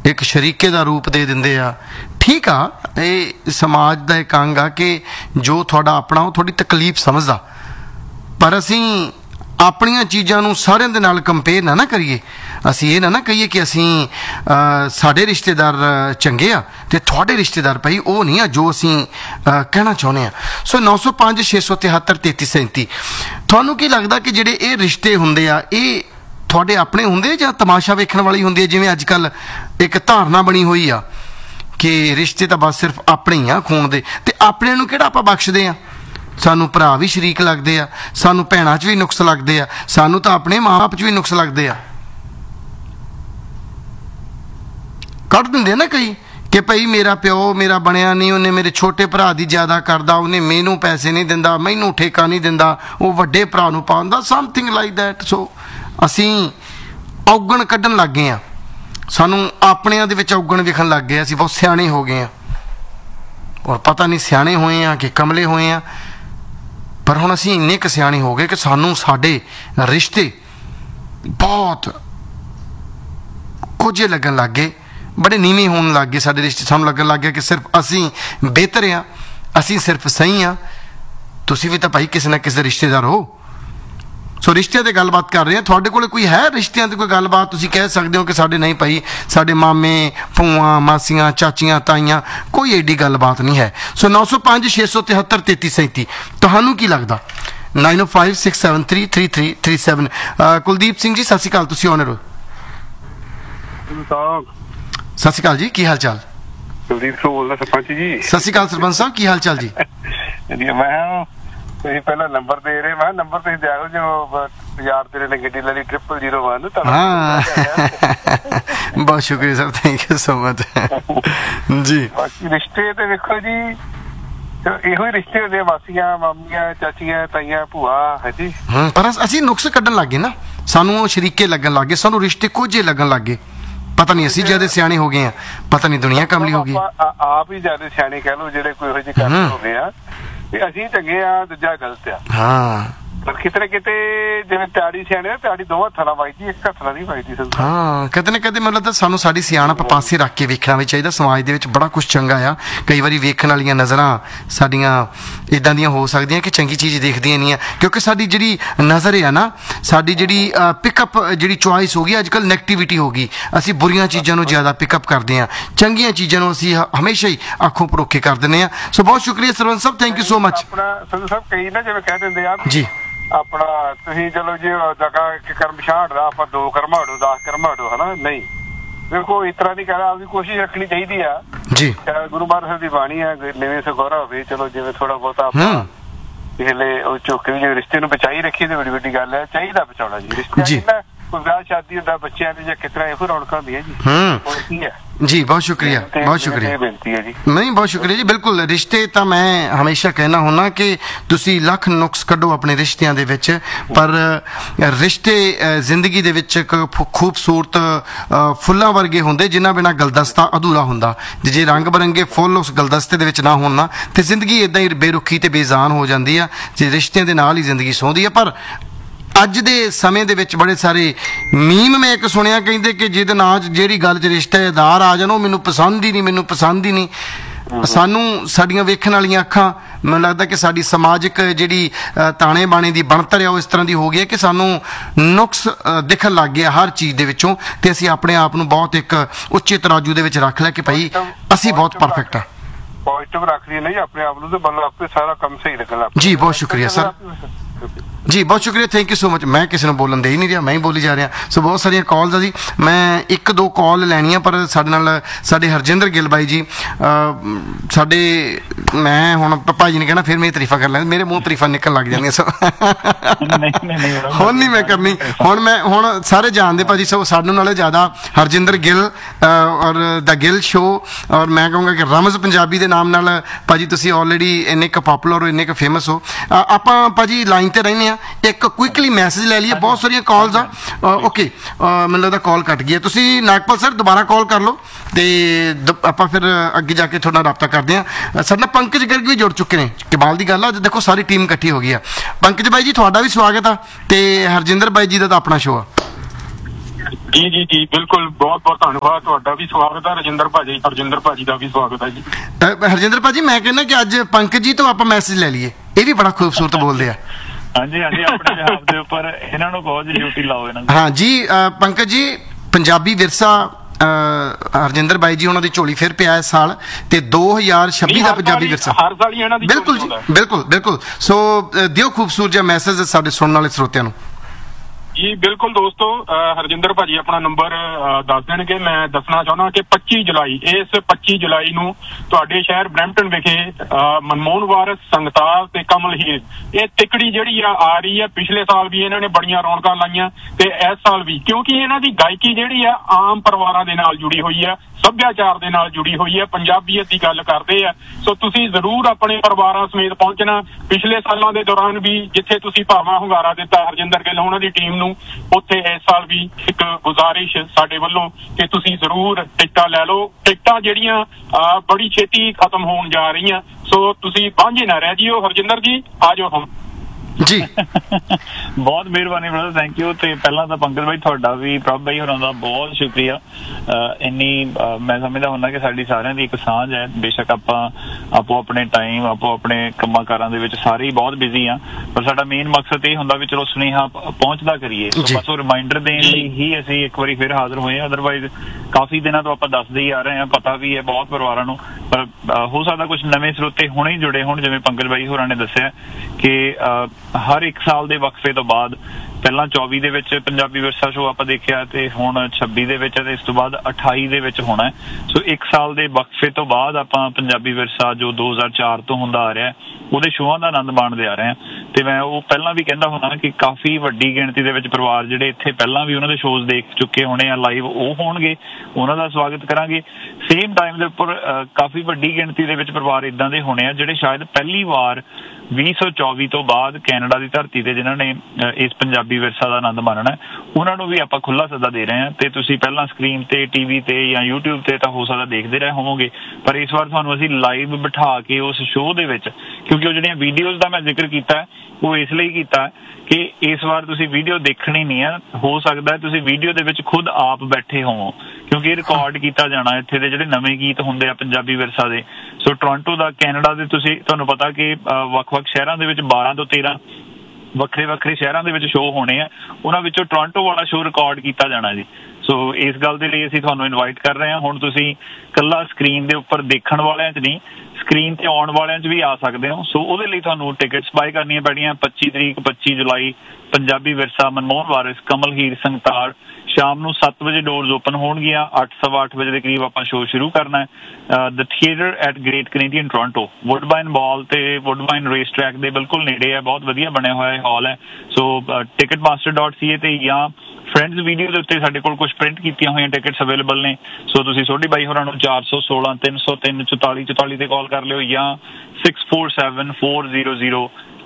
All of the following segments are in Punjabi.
ਇੱਕ ਸ਼ਰੀਕੇ ਦਾ ਰੂਪ ਦੇ ਦਿੰਦੇ ਆ। ਠੀਕ ਆ, ਇਹ ਸਮਾਜ ਦਾ ਇੱਕ ਅੰਗ ਆ ਕਿ ਜੋ ਤੁਹਾਡਾ ਆਪਣਾ ਉਹ ਤੁਹਾਡੀ ਤਕਲੀਫ ਸਮਝਦਾ, ਪਰ ਅਸੀਂ ਆਪਣੀਆਂ ਚੀਜ਼ਾਂ ਨੂੰ ਸਾਰਿਆਂ ਦੇ ਨਾਲ ਕੰਪੇਅਰ ਨਾ ਕਰੀਏ। ਅਸੀਂ ਇਹ ਨਾ ਕਹੀਏ ਕਿ ਅਸੀਂ ਸਾਡੇ ਰਿਸ਼ਤੇਦਾਰ ਚੰਗੇ ਆ ਅਤੇ ਤੁਹਾਡੇ ਰਿਸ਼ਤੇਦਾਰ ਭਾਈ ਉਹ ਨਹੀਂ ਆ ਜੋ ਅਸੀਂ ਕਹਿਣਾ ਚਾਹੁੰਦੇ ਹਾਂ। ਸੋ 905 673 3337 ਤੁਹਾਨੂੰ ਕੀ ਲੱਗਦਾ ਕਿ ਜਿਹੜੇ ਇਹ ਰਿਸ਼ਤੇ ਹੁੰਦੇ ਆ ਇਹ ਤੁਹਾਡੇ ਆਪਣੇ ਹੁੰਦੇ ਜਾਂ ਤਮਾਸ਼ਾ ਵੇਖਣ ਵਾਲੀ ਹੁੰਦੀ ਹੈ? ਜਿਵੇਂ ਅੱਜ ਕੱਲ੍ਹ ਇੱਕ ਧਾਰਨਾ ਬਣੀ ਹੋਈ ਆ ਕਿ ਰਿਸ਼ਤੇ ਤਾਂ ਬਸ ਸਿਰਫ ਆਪਣੇ ਹੀ ਆ ਖੂਨ ਦੇ, ਅਤੇ ਆਪਣਿਆਂ ਨੂੰ ਕਿਹੜਾ ਆਪਾਂ ਬਖਸ਼ਦੇ ਹਾਂ? ਸਾਨੂੰ ਭਰਾ ਵੀ ਸ਼ਰੀਕ ਲੱਗਦੇ ਆ, ਸਾਨੂੰ ਭੈਣਾਂ 'ਚ ਵੀ ਨੁਕਸ ਲੱਗਦੇ ਆ, ਸਾਨੂੰ ਤਾਂ ਆਪਣੇ ਮਾਂ ਬਾਪ 'ਚ ਵੀ ਨੁਕਸ ਲੱਗਦੇ ਆ। ਕੱਢ ਦਿੰਦੇ ਨਾ ਕਈ ਕਿ ਭਾਈ ਮੇਰਾ ਪਿਓ ਮੇਰਾ ਬਣਿਆ ਨਹੀਂ, ਉਹਨੇ ਮੇਰੇ ਛੋਟੇ ਭਰਾ ਦੀ ਜ਼ਿਆਦਾ ਕਰਦਾ, ਉਹਨੇ ਮੈਨੂੰ ਪੈਸੇ ਨਹੀਂ ਦਿੰਦਾ, ਮੈਨੂੰ ਠੇਕਾ ਨਹੀਂ ਦਿੰਦਾ, ਉਹ ਵੱਡੇ ਭਰਾ ਨੂੰ ਪਾਉਂਦਾ, ਸਮਥਿੰਗ ਲਾਈਕ ਦੈਟ। ਸੋ ਅਸੀਂ ਔਗਣ ਕੱਢਣ ਲੱਗ ਗਏ ਹਾਂ, ਸਾਨੂੰ ਆਪਣਿਆਂ ਦੇ ਵਿੱਚ ਔਗਣ ਵਿਖਣ ਲੱਗ ਗਏ, ਅਸੀਂ ਬਹੁਤ ਸਿਆਣੇ ਹੋ ਗਏ ਹਾਂ। ਔਰ ਪਤਾ ਨਹੀਂ ਸਿਆਣੇ ਹੋਏ ਹਾਂ ਕਿ ਕਮਲੇ ਹੋਏ ਹਾਂ, ਪਰ ਹੁਣ ਅਸੀਂ ਇੰਨੇ ਕੁ ਸਿਆਣੇ ਹੋ ਗਏ ਕਿ ਸਾਨੂੰ ਸਾਡੇ ਰਿਸ਼ਤੇ ਬਹੁਤ ਕੋਝੇ ਲੱਗਣ ਲੱਗ ਗਏ, ਬੜੇ ਨੀਵੇਂ ਹੋਣ ਲੱਗ ਗਏ ਸਾਡੇ ਰਿਸ਼ਤੇ। ਸਾਨੂੰ ਲੱਗਣ ਲੱਗ ਗਿਆ ਕਿ ਸਿਰਫ ਅਸੀਂ ਬਿਹਤਰ ਹਾਂ, ਅਸੀਂ ਸਿਰਫ ਸਹੀ ਹਾਂ, ਤੁਸੀਂ ਵੀ ਤਾਂ ਭਾਈ ਕਿਸੇ ਨਾ ਕਿਸੇ ਰਿਸ਼ਤੇਦਾਰ ਹੋ। ਸੋ ਰਿਸ਼ਤਿਆਂ 'ਤੇ ਗੱਲਬਾਤ ਕਰ ਰਹੇ ਹਾਂ। ਤੁਹਾਡੇ ਕੋਲ ਕੋਈ ਹੈ ਰਿਸ਼ਤਿਆਂ 'ਤੇ ਕੋਈ ਗੱਲਬਾਤ? ਤੁਸੀਂ ਕਹਿ ਸਕਦੇ ਹੋ ਕਿ ਸਾਡੇ ਨਹੀਂ ਭਾਈ, ਸਾਡੇ ਮਾਮੇ ਭੂਆ ਮਾਸੀਆਂ ਚਾਚੀਆਂ ਤਾਈਆਂ ਕੋਈ ਐਡੀ ਗੱਲਬਾਤ ਨਹੀਂ ਹੈ। ਸੋ 905 673 3337 ਤੁਹਾਨੂੰ ਕੀ ਲੱਗਦਾ? 905 673 3337 ਕੁਲਦੀਪ ਸਿੰਘ ਜੀ ਸਤਿ ਸ਼੍ਰੀ ਅਕਾਲ, ਤੁਸੀਂ ਆਨਰ ਹੋ। ਸਤਿ ਸ਼੍ਰੀ ਅਕਾਲ ਜੀ, ਕੀ ਹਾਲ ਚਾਲ? ਕੁਲਦੀਪ ਸਿੰਘ ਬੋਲਦਾ ਸਰਪੰਚ ਜੀ। ਸਤਿ ਸ਼੍ਰੀ ਅਕਾਲ ਸਰਪੰਚ ਸਾਹਿਬ, ਕੀ ਹਾਲ ਚਾਲ ਜੀ? ਮੈਂ ਤੁਸੀਂ ਪਹਿਲਾਂ ਨੰਬਰ ਦੇ ਰਹੇ, ਮੈਂ ਨੰਬਰ ਤੁਸੀਂ ਦਿਆ ਕਰੋ ਜੋ ਬਾਜ਼ਾਰ ਤੇਰੇ ਨੇ ਗੱਡੀ ਲੈ ਲਈ 001। ਹਾਂ ਬਹੁਤ ਸ਼ੁਕਰੀਆ sir, thank you so much ਜੀ। ਬਾਕੀ ਰਿਸ਼ਤੇ ਤੇ ਵੇਖੋ ਜੀ, ਇਹੋ ਹੀ ਰਿਸ਼ਤੇ ਹੁੰਦੇ, ਮਾਸੀਆਂ ਮਾਮੀਆਂ ਚਾਚੀਆਂ ਤਾਈਆਂ ਭੂਆ ਹੈ ਜੀ। ਪਰ ਅਸੀਂ ਨੁਕਸ ਕੱਢਣ ਲੱਗ ਗਏ ਨਾ, ਸਾਨੂੰ ਉਹ ਸ਼ਰੀਕੇ ਲੱਗਣ ਲੱਗ ਗਏ, ਸਾਨੂੰ ਰਿਸ਼ਤੇ ਕੋਝੇ ਲੱਗਣ ਲੱਗ ਗਏ। ਪਤਾ ਨਹੀਂ ਅਸੀਂ ਜਿਆਦਾ ਸਿਆਣੇ ਹੋ ਗਏ ਆ, ਪਤਾ ਨਹੀਂ ਦੁਨੀਆ ਕਮਲੀ ਹੋ ਗਈ। ਆਪ ਹੀ ਜਿਆਦਾ ਸਿਆਣੇ ਕਹਿ ਲਓ ਜਿਹੜੇ ਕੋਈ ਇਹੋ ਜਿਹੇ ਕੰਮ ਹੋ ਗਏ ਆ ਵੀ ਅਸੀਂ ਚੰਗੇ ਆ ਦੂਜਾ ਗਲਤ ਆ। ਹਾਂ ਪਰ ਕਿਤੇ ਨਾ ਕਿਤੇ ਜਿਵੇਂ ਤਿਆੜੀ ਸਿਆਣੇ, ਤਿਆੜੀ ਦੋਵਾਂ ਹੱਥਾਂ ਨਾਲ ਵੱਜਦੀ, ਇੱਕ ਹੱਥ ਨਾਲ ਨਹੀਂ ਵੱਜਦੀ। ਹਾਂ ਕਿਤੇ ਨਾ ਕਿਤੇ ਮਤਲਬ ਤਾਂ ਸਾਨੂੰ ਸਾਡੀ ਸਿਆਣਪ ਪਾਸੇ ਰੱਖ ਕੇ ਵੇਖਣਾ ਵੀ ਚਾਹੀਦਾ। ਸਮਾਜ ਦੇ ਵਿੱਚ ਬੜਾ ਕੁਛ ਚੰਗਾ ਆ, ਕਈ ਵਾਰੀ ਵੇਖਣ ਵਾਲੀਆਂ ਨਜ਼ਰਾਂ ਸਾਡੀਆਂ ਇੱਦਾਂ ਦੀਆਂ ਹੋ ਸਕਦੀਆਂ ਕਿ ਚੰਗੀ ਚੀਜ਼ ਦੇਖਦੀਆਂ ਨਹੀਂ ਆ, ਕਿਉਂਕਿ ਸਾਡੀ ਜਿਹੜੀ ਨਜ਼ਰ ਆ ਨਾ, ਸਾਡੀ ਜਿਹੜੀ ਪਿਕਅਪ ਜਿਹੜੀ ਚੁਆਇਸ ਹੋ ਗਈ ਅੱਜ ਕੱਲ੍ਹ ਨੈਗੇਟਿਵਿਟੀ ਹੋ ਗਈ। ਅਸੀਂ ਬੁਰੀਆਂ ਚੀਜ਼ਾਂ ਨੂੰ ਜ਼ਿਆਦਾ ਪਿਕਅਪ ਕਰਦੇ ਹਾਂ, ਚੰਗੀਆਂ ਚੀਜ਼ਾਂ ਨੂੰ ਅਸੀਂ ਹਮੇਸ਼ਾ ਹੀ ਅੱਖੋਂ ਪਰੋਖੇ ਕਰ ਦਿੰਦੇ ਹਾਂ। ਸੋ ਬਹੁਤ ਸ਼ੁਕਰੀਆ ਸਰਪੰਚ ਸਾਹਿਬ, ਥੈਂਕ ਯੂ ਸੋ ਮਚ। ਆਪਣਾ ਸੰਧੂ ਸਾਹਿਬ ਕਈ ਨਾ ਜਿਵੇਂ ਕਹਿ ਦਿੰਦੇ ਆ ਜੀ ਆਪਣਾ ਤੁਸੀਂ ਚਲੋ ਜੀ ਜਗ੍ਹਾ ਕਰਮ ਛਾੜਦਾ ਆਪਾਂ 2 ਕਰਮ ਹਟੋ 10 ਕਰਮ ਹਟੋ, ਹਨਾ? ਨਹੀਂ, ਵੇਖੋ ਇਸ ਤਰ੍ਹਾਂ ਦੀ ਕਹਿਣਾ, ਆਪਦੀ ਕੋਸ਼ਿਸ਼ ਰੱਖਣੀ ਚਾਹੀਦੀ ਆ ਜੀ। ਗੁਰੂ ਮਹਾਰਾਜ ਸਾਹਿਬ ਦੀ ਬਾਣੀ ਆ, ਨਵੇਂ ਸਗੋਰਾ ਹੋਵੇ, ਚਲੋ ਜਿਵੇਂ ਥੋੜਾ ਬਹੁਤਾ ਆਪਾਂ ਪਿਛਲੇ ਉਹ ਝੋਕੇ ਜਿਵੇਂ ਰਿਸ਼ਤੇ ਨੂੰ ਬਚਾਈ ਰੱਖੀਏ ਤੇ ਬੜੀ ਵੱਡੀ ਗੱਲ ਹੈ, ਚਾਹੀਦਾ ਬਚਾਉਣਾ ਜੀ ਰਿਸ਼ਤੇ। ਕੋਈ ਵਿਆਹ ਸ਼ਾਦੀ ਹੁੰਦਾ ਬੱਚਿਆਂ ਦੀ ਜਾਂ ਕਿਸ ਤਰ੍ਹਾਂ ਇਹੋ ਰੌਣਕਾਂ ਹੁੰਦੀਆਂ ਜੀ। ਹੋਰ ਕੀ ਹੈ ਜੀ। ਬਹੁਤ ਸ਼ੁਕਰੀਆ, ਬਹੁਤ ਸ਼ੁਕਰੀਆ, ਬੇਨਤੀ ਹੈ ਜੀ। ਨਹੀਂ ਬਹੁਤ ਸ਼ੁਕਰੀਆ ਜੀ। ਬਿਲਕੁਲ ਰਿਸ਼ਤੇ ਤਾਂ ਮੈਂ ਹਮੇਸ਼ਾ ਕਹਿਣਾ ਹੁੰਦਾ ਕਿ ਤੁਸੀਂ ਲੱਖ ਨੁਕਸ ਕੱਢੋ ਆਪਣੇ ਰਿਸ਼ਤਿਆਂ ਦੇ ਵਿੱਚ, ਪਰ ਰਿਸ਼ਤੇ ਜ਼ਿੰਦਗੀ ਦੇ ਵਿੱਚ ਇੱਕ ਖੂਬਸੂਰਤ ਫੁੱਲਾਂ ਵਰਗੇ ਹੁੰਦੇ ਜਿਨ੍ਹਾਂ ਬਿਨਾਂ ਗੁਲਦਸਤਾ ਅਧੂਰਾ ਹੁੰਦਾ। ਜੇ ਰੰਗ ਬਿਰੰਗੇ ਫੁੱਲ ਉਸ ਗੁਲਦਸਤੇ ਦੇ ਵਿੱਚ ਨਾ ਹੋਣ ਨਾ ਤੇ ਜ਼ਿੰਦਗੀ ਇੱਦਾਂ ਹੀ ਬੇਰੁਖੀ ਤੇ ਬੇਜ਼ਾਨ ਹੋ ਜਾਂਦੀ ਆ। ਜੇ ਰਿਸ਼ਤਿਆਂ ਦੇ ਨਾਲ ਹੀ ਜ਼ਿੰਦਗੀ ਸੌਂਦੀ ਆ। ਪਰ ਅੱਜ ਦੇ ਸਮੇਂ ਦੇ ਵਿੱਚ ਬੜੇ ਸਾਰੇ ਮੀਮ ਮੈਂ ਇੱਕ ਸੁਣਿਆ, ਕਹਿੰਦੇ ਕਿ ਜਿਹਦੇ ਨਾਲ ਜਿਹੜੀ ਗੱਲ 'ਚ ਰਿਸ਼ਤੇਦਾਰ ਆ ਜਾਣ ਉਹ ਮੈਨੂੰ ਪਸੰਦ ਹੀ ਨਹੀਂ, ਮੈਨੂੰ ਪਸੰਦ ਹੀ ਨਹੀਂ। ਸਾਨੂੰ ਸਾਡੀਆਂ ਵੇਖਣ ਵਾਲੀਆਂ ਅੱਖਾਂ, ਮੈਨੂੰ ਲੱਗਦਾ ਕਿ ਸਾਡੀ ਸਮਾਜਿਕ ਜਿਹੜੀ ਤਾਣੇ ਬਾਣੇ ਦੀ ਬਣਤਰ ਆ ਉਹ ਇਸ ਤਰ੍ਹਾਂ ਦੀ ਹੋ ਗਈ ਹੈ ਕਿ ਸਾਨੂੰ ਨੁਕਸ ਦਿਖਣ ਲੱਗ ਗਿਆ ਹਰ ਚੀਜ਼ ਦੇ ਵਿੱਚੋਂ, ਤੇ ਅਸੀਂ ਆਪਣੇ ਆਪ ਨੂੰ ਬਹੁਤ ਇੱਕ ਉੱਚੇ ਤਰਾਜੂ ਦੇ ਵਿੱਚ ਰੱਖ ਲਿਆ ਕਿ ਭਾਈ ਅਸੀਂ ਬਹੁਤ ਪਰਫੈਕਟ ਆ। ਪੋਜ਼ਿਟਿਵ ਰੱਖ ਲਈ ਨਹੀਂ ਆਪਣੇ ਆਪ ਨੂੰ, ਤੇ ਮਤਲਬ ਆਪੇ ਸਾਰਾ ਕੰਮ ਸਹੀ ਲੱਗਣਾ ਜੀ। ਬਹੁਤ ਸ਼ੁਕਰੀਆ ਸਰ ਜੀ, ਬਹੁਤ ਸ਼ੁਕਰੀਆ, ਥੈਂਕ ਯੂ ਸੋ ਮਚ। ਮੈਂ ਕਿਸੇ ਨੂੰ ਬੋਲਣ ਦੇ ਹੀ ਨਹੀਂ ਰਿਹਾ, ਮੈਂ ਹੀ ਬੋਲੀ ਜਾ ਰਿਹਾ। ਸੋ ਬਹੁਤ ਸਾਰੀਆਂ ਕਾਲਸ ਆ ਜੀ, ਮੈਂ 1-2 ਕਾਲ ਲੈਣੀਆਂ, ਪਰ ਸਾਡੇ ਨਾਲ ਸਾਡੇ ਹਰਜਿੰਦਰ ਗਿੱਲ ਬਾਈ ਜੀ ਸਾਡੇ, ਮੈਂ ਹੁਣ ਭਾਜੀ ਨੇ ਕਹਿਣਾ ਫਿਰ ਮੇਰੀ ਤਾਰੀਫਾਂ ਕਰ ਲੈਂਦੇ, ਮੇਰੇ ਮੂੰਹ ਤਾਰੀਫਾਂ ਨਿਕਲਣ ਲੱਗ ਜਾਂਦੀਆਂ। ਸੋ ਹੁਣ ਨਹੀਂ ਮੈਂ ਕਰਨੀ, ਹੁਣ ਸਾਰੇ ਜਾਣਦੇ ਭਾਜੀ। ਸੋ ਸਾਨੂੰ ਨਾਲੋਂ ਜ਼ਿਆਦਾ ਹਰਜਿੰਦਰ ਗਿੱਲ ਔਰ ਦਾ ਗਿੱਲ ਸ਼ੋ, ਔਰ ਮੈਂ ਕਹੂੰਗਾ ਕਿ ਰਮਜ਼ ਪੰਜਾਬੀ ਦੇ ਨਾਮ ਨਾਲ ਭਾਜੀ ਤੁਸੀਂ ਆਲਰੇਡੀ ਇੰਨੇ ਕੁ ਪਾਪੂਲਰ ਹੋ, ਇੰਨੇ ਕੁ ਫੇਮਸ ਹੋ। ਆਪਾਂ ਭਾਜੀ ਲਾਈਨ ਤੇ ਰਹਿੰਦੇ ਹਾਂ, ਇੱਕ ਕੁਇਕਲੀ ਮੈਸੇਜ ਲੈ ਲਈਏ, ਬਹੁਤ ਸਾਰੀਆਂ ਕਾਲਸ ਆ। ਓਕੇ ਮੈਨੂੰ ਲੱਗਦਾ ਕਾਲ ਕੱਟ ਗਈ ਹੈ। ਤੁਸੀਂ ਨਾਗਪਾਲ ਸਰ ਦੁਬਾਰਾ ਕਾਲ ਕਰ ਲਓ ਤੇ ਆਪਾਂ ਫਿਰ ਅੱਗੇ ਜਾ ਕੇ ਤੁਹਾਡਾ ਰਾਬਤਾ ਕਰਦੇ ਹਾਂ। ਸਾਡੇ ਨਾਲ ਪੰਕਜ ਗਰਗ ਵੀ ਜੁੜ ਚੁੱਕੇ ਨੇ, ਕਮਾਲ ਦੀ ਗੱਲ ਆ। ਦੇਖੋ ਸਾਰੀ ਟੀਮ ਇਕੱਠੀ ਹੋ ਗਈ ਆ। ਪੰਕਜ ਬਾਈ ਜੀ ਤੁਹਾਡਾ ਵੀ ਸਵਾਗਤ ਆ, ਤੇ ਹਰਜਿੰਦਰ ਬਾਈ ਜੀ ਦਾ ਤਾਂ ਆਪਣਾ ਸ਼ੋਅ ਆ। ਜੀ ਬਿਲਕੁਲ, ਬਹੁਤ ਬਹੁਤ ਧੰਨਵਾਦ। ਤੁਹਾਡਾ ਵੀ ਸਵਾਗਤ ਹੈ, ਰਜਿੰਦਰ ਭਾਜੀ ਦਾ ਵੀ ਸਵਾਗਤ ਹੈ ਜੀ। ਹਰਜਿੰਦਰ ਭਾਜੀ, ਮੈਂ ਕਹਿੰਦਾ ਕਿ ਅੱਜ ਪੰਕਜ ਜੀ ਤੋਂ ਆਪਾਂ ਮੈਸੇਜ ਲੈ ਲਈਏ, ਇਹ ਵੀ ਬੜਾ ਖੂਬਸੂਰਤ ਬੋਲਦੇ ਆ। ਹਾਂਜੀ, ਆਪਣੇ ਜਹਾਜ਼ ਦੇ ਉੱਪਰ ਇਹਨਾਂ ਨੂੰ ਕਹੋ ਜੀ ਡਿਊਟੀ ਲਾਓ ਇਹਨਾਂ ਦੀ। ਹਾਂ ਜੀ, ਪੰਕਜ ਜੀ, ਪੰਜਾਬੀ ਵਿਰਸਾ ਹਰਜਿੰਦਰ ਬਾਈ ਜੀ ਉਹਨਾਂ ਦੀ ਝੋਲੀ ਫਿਰ ਪਿਆ ਇਸ ਸਾਲ, ਤੇ 2026 ਦਾ ਪੰਜਾਬੀ ਵਿਰਸਾ ਹਰ ਸਾਲ ਹੀ ਇਹਨਾਂ ਦੀ ਬਿਲਕੁਲ ਜੀ, ਬਿਲਕੁਲ। ਸੋ ਦਿਓ ਖੂਬਸੂਰਤ ਜਿਹਾ ਮੈਸੇਜ ਸਾਡੇ ਸੁਣਨ ਵਾਲੇ ਸਰੋਤਿਆਂ ਨੂੰ। ਜੀ ਬਿਲਕੁਲ ਦੋਸਤੋ, ਹਰਜਿੰਦਰ ਭਾਜੀ ਆਪਣਾ ਨੰਬਰ ਦੱਸ ਦੇਣਗੇ। ਮੈਂ ਦੱਸਣਾ ਚਾਹੁੰਦਾ ਕਿ 25 ਜੁਲਾਈ ਨੂੰ ਤੁਹਾਡੇ ਸ਼ਹਿਰ ਬਰੈਂਪਟਨ ਵਿਖੇ ਮਨਮੋਹਨ ਵਾਰਸ, ਸੰਗਤਾਲ ਤੇ ਕਮਲ ਹੀਰ, ਇਹ ਤਿਕੜੀ ਜਿਹੜੀ ਆ ਰਹੀ ਹੈ। ਪਿਛਲੇ ਸਾਲ ਵੀ ਇਹਨਾਂ ਨੇ ਬੜੀਆਂ ਰੌਣਕਾਂ ਲਾਈਆਂ ਤੇ ਇਸ ਸਾਲ ਵੀ, ਕਿਉਂਕਿ ਇਹਨਾਂ ਦੀ ਗਾਇਕੀ ਜਿਹੜੀ ਆ ਆਮ ਪਰਿਵਾਰਾਂ ਦੇ ਨਾਲ ਜੁੜੀ ਹੋਈ ਆ, ਸੱਭਿਆਚਾਰ ਦੇ ਨਾਲ ਜੁੜੀ ਹੋਈ ਹੈ, ਪੰਜਾਬੀਅਤ ਦੀ ਗੱਲ ਕਰਦੇ ਆ। ਸੋ ਤੁਸੀਂ ਜ਼ਰੂਰ ਆਪਣੇ ਪਰਿਵਾਰਾਂ ਸਮੇਤ ਪਹੁੰਚਣਾ। ਪਿਛਲੇ ਸਾਲਾਂ ਦੇ ਦੌਰਾਨ ਵੀ ਜਿੱਥੇ ਤੁਸੀਂ ਭਾਵਾਂ ਹੁੰਗਾਰਾ ਦਿੱਤਾ ਹਰਜਿੰਦਰ ਗਿੱਲ ਉਹਨਾਂ ਦੀ ਟੀਮ ਨੂੰ, ਉੱਥੇ ਇਸ ਸਾਲ ਵੀ ਇੱਕ ਗੁਜ਼ਾਰਿਸ਼ ਸਾਡੇ ਵੱਲੋਂ ਕਿ ਤੁਸੀਂ ਜ਼ਰੂਰ ਟਿਕਟਾਂ ਲੈ ਲਓ। ਟਿਕਟਾਂ ਜਿਹੜੀਆਂ ਬੜੀ ਛੇਤੀ ਖਤਮ ਹੋਣ ਜਾ ਰਹੀਆਂ, ਸੋ ਤੁਸੀਂ ਵਾਂਝੇ ਨਾ ਰਹਿ ਜਿਓ। ਹਰਜਿੰਦਰ ਜੀ ਆ ਜਾਓ ਹੁਣ ਜੀ। ਬਹੁਤ ਮਿਹਰਬਾਨੀ ਬ੍ਰਦਰ, ਥੈਂਕ ਯੂ। ਤੇ ਪਹਿਲਾਂ ਤਾਂ ਪੰਕਜ ਭਾਈ ਤੁਹਾਡਾ ਵੀ, ਪ੍ਰਭ ਭਾਈ ਹੋਰਾਂ ਦਾ ਬਹੁਤ ਸ਼ੁਕਰੀਆ। ਇੰਨੀ ਮੈਂ ਸਮਝਦਾ ਹੁੰਦਾ ਕਿ ਸਾਡੀ ਸਾਰਿਆਂ ਦੀ ਇੱਕ ਸਾਂਝ ਹੈ। ਬੇਸ਼ੱਕ ਆਪਾਂ ਆਪੋ ਆਪਣੇ ਟਾਈਮ, ਆਪੋ ਆਪਣੇ ਕੰਮਾਂ ਕਾਰਾਂ ਦੇ ਵਿੱਚ ਸਾਰੇ ਹੀ ਬਹੁਤ ਬਿਜ਼ੀ ਆ, ਪਰ ਸਾਡਾ ਮੇਨ ਮਕਸਦ ਇਹ ਹੁੰਦਾ ਵੀ ਚਲੋ ਸੁਨੇਹਾ ਪਹੁੰਚਦਾ ਕਰੀਏ। ਬਸ ਉਹ ਰਿਮਾਈਂਡਰ ਦੇਣ ਲਈ ਹੀ ਅਸੀਂ ਇੱਕ ਵਾਰੀ ਫਿਰ ਹਾਜ਼ਰ ਹੋਏ ਹਾਂ। ਅਦਰਵਾਈਜ਼ ਕਾਫੀ ਦਿਨਾਂ ਤੋਂ ਆਪਾਂ ਦੱਸਦੇ ਹੀ ਆ ਰਹੇ ਹਾਂ, ਪਤਾ ਵੀ ਹੈ ਬਹੁਤ ਪਰਿਵਾਰਾਂ ਨੂੰ, ਪਰ ਹੋ ਸਕਦਾ ਕੁਝ ਨਵੇਂ ਸਰੋਤੇ ਹੁਣੇ ਹੀ ਜੁੜੇ ਹੋਣ। ਜਿਵੇਂ ਪੰਕਜ ਭਾਈ ਹੋਰਾਂ ਨੇ ਦੱਸਿਆ ਕਿ ਹਰ ਇੱਕ ਸਾਲ ਦੇ ਵਕਫੇ ਤੋਂ ਬਾਅਦ, ਪਹਿਲਾਂ 24 ਦੇ ਵਿੱਚ ਪੰਜਾਬੀ ਵਿਰਸਾ ਸ਼ੋਅ ਆਪਾਂ ਦੇਖਿਆ, ਤੇ ਹੁਣ 26 ਦੇ ਵਿੱਚ, ਤੇ ਇਸ ਤੋਂ ਬਾਅਦ 28 ਦੇ ਵਿੱਚ ਹੋਣਾ। ਸੋ ਇੱਕ ਸਾਲ ਦੇ ਵਕਫੇ ਤੋਂ ਬਾਅਦ ਆਪਾਂ ਪੰਜਾਬੀ ਵਿਰਸਾ ਜੋ 2004 ਤੋਂ ਹੁੰਦਾ ਆ ਰਿਹਾ, ਉਹਦੇ ਸ਼ੋਆਂ ਦਾ ਆਨੰਦ ਮਾਣਦੇ ਆ ਰਹੇ ਹਾਂ। ਤੇ ਮੈਂ ਉਹ ਪਹਿਲਾਂ ਵੀ ਕਹਿੰਦਾ ਹੁੰਦਾ ਕਿ ਕਾਫੀ ਵੱਡੀ ਗਿਣਤੀ ਦੇ ਵਿੱਚ ਪਰਿਵਾਰ ਜਿਹੜੇ ਇੱਥੇ ਪਹਿਲਾਂ ਵੀ ਉਹਨਾਂ ਦੇ ਸ਼ੋਜ਼ ਦੇਖ ਚੁੱਕੇ ਹੋਣੇ ਆ ਲਾਈਵ, ਉਹ ਹੋਣਗੇ, ਉਹਨਾਂ ਦਾ ਸਵਾਗਤ ਕਰਾਂਗੇ। ਸੇਮ ਟਾਈਮ ਦੇ ਉੱਪਰ ਕਾਫੀ ਵੱਡੀ ਗਿਣਤੀ ਦੇ ਵਿੱਚ ਪਰਿਵਾਰ ਇਦਾਂ ਦੇ ਹੋਣੇ ਆ ਜਿਹੜੇ ਸ਼ਾਇਦ ਪਹਿਲੀ ਵਾਰ 2024 ਤੋਂ ਬਾਅਦ ਕੈਨੇਡਾ ਦੀ ਧਰਤੀ ਤੇ ਜਿਨ੍ਹਾਂ ਨੇ ਇਸ ਪੰਜਾਬੀ ਵਿਰਸਾ ਦਾ ਆਨੰਦ ਮਾਣਨਾ, ਉਹਨਾਂ ਨੂੰ ਵੀ ਆਪਾਂ ਖੁੱਲਾ ਸੱਦਾ ਦੇ ਰਹੇ ਹਾਂ। ਤੇ ਤੁਸੀਂ ਪਹਿਲਾਂ ਸਕਰੀਨ ਤੇ, ਟੀਵੀ ਤੇ ਜਾਂ YouTube ਤੇ ਤਾਂ ਹੋ ਸਕਦਾ ਦੇਖਦੇ ਰਹੇ ਹੋਵੋਗੇ, ਪਰ ਇਸ ਵਾਰ ਤੁਹਾਨੂੰ ਅਸੀਂ ਲਾਈਵ ਬਿਠਾ ਕੇ ਉਸ ਸ਼ੋਅ ਦੇ ਵਿੱਚ, ਕਿਉਂਕਿ ਉਹ ਜਿਹੜੀਆਂ ਵੀਡੀਓਜ਼ ਦਾ ਮੈਂ ਜ਼ਿਕਰ ਕੀਤਾ ਉਹ ਇਸ ਲਈ ਕੀਤਾ ਕਿ ਇਸ ਵਾਰ ਤੁਸੀਂ ਵੀਡੀਓ ਦੇਖਣੀ ਨਹੀਂ ਹੈ। ਹੋ ਸਕਦਾ ਤੁਸੀਂ ਵੀਡੀਓ ਦੇ ਵਿੱਚ ਖੁਦ ਆਪ ਬੈਠੇ ਹੋਵੋ, ਕਿਉਂਕਿ ਇਹ ਰਿਕਾਰਡ ਕੀਤਾ ਜਾਣਾ ਇੱਥੇ ਦੇ ਜਿਹੜੇ ਨਵੇਂ ਗੀਤ ਹੁੰਦੇ ਆ ਪੰਜਾਬੀ ਵਿਰਸਾ ਦੇ। ਸੋ ਟੋਰਾਂਟੋ ਦਾ, ਕੈਨੇਡਾ ਦੇ, ਤੁਹਾਨੂੰ ਪਤਾ ਕਿ ਵੱਖ-ਵੱਖ ਸ਼ਹਿਰਾਂ ਦੇ ਵਿੱਚ 12 ਤੋਂ 13 ਵੱਖਰੇ ਸ਼ਹਿਰਾਂ ਦੇ ਵਿੱਚ ਸ਼ੋਅ ਹੋਣੇ ਆ, ਉਹਨਾਂ ਵਿੱਚੋਂ ਟੋਰਾਂਟੋ ਵਾਲਾ ਸ਼ੋਅ ਰਿਕਾਰਡ ਕੀਤਾ ਜਾਣਾ ਜੀ। ਸੋ ਇਸ ਗੱਲ ਦੇ ਲਈ ਅਸੀਂ ਤੁਹਾਨੂੰ ਇਨਵਾਈਟ ਕਰ ਰਹੇ ਹਾਂ। ਹੁਣ ਤੁਸੀਂ ਇਕੱਲਾ ਸਕਰੀਨ ਦੇ ਉੱਪਰ ਦੇਖਣ ਵਾਲਿਆਂ 'ਚ ਨਹੀਂ, ਸਕਰੀਨ ਤੇ ਆਉਣ ਵਾਲਿਆਂ 'ਚ ਵੀ ਆ ਸਕਦੇ ਹੋ। ਸੋ ਉਹਦੇ ਲਈ ਤੁਹਾਨੂੰ ਟਿਕਟਸ ਬਾਏ ਕਰਨੀਆਂ ਪੈਣੀਆਂ। 25 ਜੁਲਾਈ ਪੰਜਾਬੀ ਵਿਰਸਾ, ਮਨਮੋਹਨ ਵਾਰਿਸ, ਕਮਲ ਹੀਰ, ਸੰਗਤਾਲ। ਸ਼ਾਮ ਨੂੰ 7 ਵਜੇ ਡੋਰਸ ਓਪਨ ਹੋਣਗੀਆਂ, 8:15 ਵਜੇ ਦੇ ਕਰੀਬ ਆਪਾਂ ਸ਼ੋਅ ਸ਼ੁਰੂ ਕਰਨਾ ਹੈ। ਦ theatre at great Canadian Toronto, ਵੁੱਡਬਾਈਨ ਬਾਲ ਤੇ ਵੁੱਡਬਾਈਨ ਰੇਸ ਟਰੈਕ ਦੇ ਬਿਲਕੁਲ ਨੇੜੇ ਹੈ। ਬਹੁਤ ਵਧੀਆ ਬਣਿਆ ਹੋਇਆ ਹਾਲ ਹੈ। ਸੋ ticketmaster.ca ਤੇ ਜਾਂ ਫਰੈਂਡਸ ਵੀਡੀਓ ਦੇ ਉੱਤੇ ਸਾਡੇ ਕੋਲ ਕੁਝ ਪ੍ਰਿੰਟ ਕੀਤੀਆਂ ਹੋਈਆਂ ਟਿਕਟਸ ਅਵੇਲੇਬਲ ਨੇ। ਸੋ ਤੁਸੀਂ ਸੋਢੀ ਬਾਈ ਹੋਰਾਂ ਨੂੰ 416 303 4444 ਤੇ ਕਾਲ ਕਰ ਲਿਓ, ਜਾਂ 647 400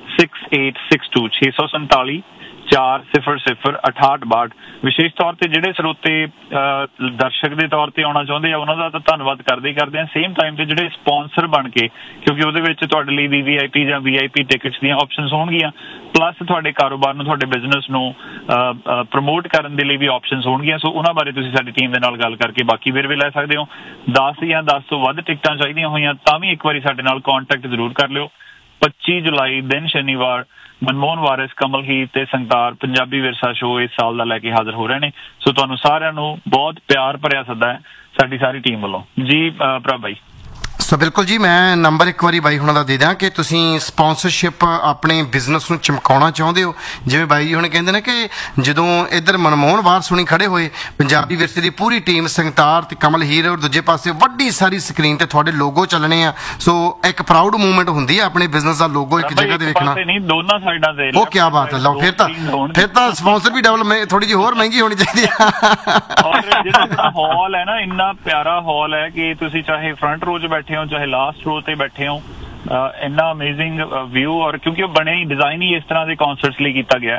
6862 647 400 6862। ਵਿਸ਼ੇਸ਼ ਤੌਰ ਤੇ ਜਿਹੜੇ ਸਰੋਤੇ ਦਰਸ਼ਕ ਦੇ ਤੌਰ ਤੇ ਆਉਣਾ ਚਾਹੁੰਦੇ ਆ ਉਹਨਾਂ ਦਾ ਤਾਂ ਧੰਨਵਾਦ ਕਰਦੇ ਹੀ ਕਰਦੇ ਆ। ਸੇਮ ਟਾਈਮ ਤੇ ਜਿਹੜੇ ਸਪਾਂਸਰ ਬਣ ਕੇ, ਕਿਉਂਕਿ ਉਹਦੇ ਵਿੱਚ ਤੁਹਾਡੇ ਲਈ VVIP ਜਾਂ VIP ਟਿਕਟਸ ਦੀਆਂ ਆਪਸ਼ਨਸ ਹੋਣਗੀਆਂ, ਪਲੱਸ ਤੁਹਾਡੇ ਕਾਰੋਬਾਰ ਨੂੰ, ਤੁਹਾਡੇ ਬਿਜ਼ਨਸ ਨੂੰ ਪ੍ਰਮੋਟ ਕਰਨ ਦੇ ਲਈ ਵੀ ਆਪਸ਼ਨਸ ਹੋਣਗੀਆਂ। ਸੋ ਉਹਨਾਂ ਬਾਰੇ ਤੁਸੀਂ ਸਾਡੀ ਟੀਮ ਦੇ ਨਾਲ ਗੱਲ ਕਰਕੇ ਬਾਕੀ ਵੇਰਵੇ ਲੈ ਸਕਦੇ ਹੋ। 10 ਜਾਂ 10 ਤੋਂ ਵੱਧ ਟਿਕਟਾਂ ਚਾਹੀਦੀਆਂ ਹੋਈਆਂ ਤਾਂ ਵੀ ਇੱਕ ਵਾਰੀ ਸਾਡੇ ਨਾਲ ਕੰਟੈਕਟ ਜ਼ਰੂਰ ਕਰ ਲਿਓ। 25 ਜੁਲਾਈ ਦਿਨ ਸ਼ਨੀਵਾਰ ਮਨਮੋਹਨ ਵਾਰਿਸ, ਕਮਲ ਹੀਰ ਤੇ ਸੰਗਤਾਲ ਪੰਜਾਬੀ ਵਿਰਸਾ ਸ਼ੋਅ ਇਸ ਸਾਲ ਦਾ ਲੈ ਕੇ ਹਾਜ਼ਰ ਹੋ ਰਹੇ ਨੇ। ਸੋ ਤੁਹਾਨੂੰ ਸਾਰਿਆਂ ਨੂੰ ਬਹੁਤ ਪਿਆਰ ਭਰਿਆ ਸੱਦਾ ਹੈ ਸਾਡੀ ਸਾਰੀ ਟੀਮ ਵੱਲੋਂ ਜੀ। ਪ੍ਰਭ ਭਾਈ। ਸੋ ਬਿਲਕੁਲ ਜੀ, ਮੈਂ ਨੰਬਰ ਇੱਕ ਵਾਰੀ ਬਾਈ ਹੁਣਾਂ ਦਾ ਦੇ ਦਿਆਂ ਕਿ ਤੁਸੀਂ ਸਪਾਂਸਰਸ਼ਿਪ ਆਪਣੇ ਬਿਜ਼ਨਸ ਨੂੰ ਚਮਕਾਉਣਾ ਚਾਹੁੰਦੇ ਹੋ। ਜਿਵੇਂ ਬਾਈ ਜੀ ਹੁਣ ਕਹਿੰਦੇ ਨੇ ਕਿ ਜਦੋਂ ਇੱਧਰ ਮਨਮੋਹਨ ਵਾਰਿਸ ਹੁਣੀ ਖੜੇ ਹੋਏ, ਪੰਜਾਬੀ ਵਿਰਸੇ ਦੀ ਪੂਰੀ ਟੀਮ, ਸੰਗਤਾਲ ਤੇ ਕਮਲ ਹੀਰ, ਔਰ ਦੂਜੇ ਪਾਸੇ ਵੱਡੀ ਸਾਰੀ ਸਕਰੀਨ ਤੇ ਤੁਹਾਡੇ ਲੋਗੋ ਚੱਲਣੇ ਆ। ਸੋ ਇੱਕ ਪ੍ਰਾਊਡ ਮੂਵਮੈਂਟ ਹੁੰਦੀ ਹੈ ਆਪਣੇ ਬਿਜ਼ਨਸ ਦਾ ਲੋਗੋ ਇੱਕ ਜਗ੍ਹਾ ਤੇ ਵੇਖਣਾ। ਨਹੀਂ, ਦੋਨਾਂ ਸਾਈਡਾਂ ਤੇ। ਉਹ ਕੀ ਬਾਤ ਹੈ। ਲਓ ਫਿਰ ਤਾਂ ਸਪਾਂਸਰ ਵੀ ਡਬਲ, ਥੋੜੀ ਜਿਹੀ ਹੋਰ ਮਹਿੰਗੀ ਹੋਣੀ ਚਾਹੀਦੀ ਹੈ। ਔਰ ਜਿਹੜਾ ਹਾਲ ਹੈ ਨਾ, ਇੰਨਾ ਪਿਆਰਾ ਹਾਲ ਹੈ ਕਿ ਤੁਸੀਂ ਚਾਹੇ ਫਰੰਟ ਰੋ 'ਚ ਬੈਠੇ ਹੋ, ਚਾਹੇ ਲਾਸਟ ਰੋ ਤੇ ਬੈਠੇ ਹੋ, ਇੰਨਾ ਅਮੇਜ਼ਿੰਗ ਵਿਊ। ਔਰ ਕਿਉਂਕਿ ਉਹ ਬਣੇ ਹੀ, ਡਿਜ਼ਾਈਨ ਹੀ ਇਸ ਤਰ੍ਹਾਂ ਦੇ ਕਨਸਰਟਸ ਲਈ ਕੀਤਾ ਗਿਆ।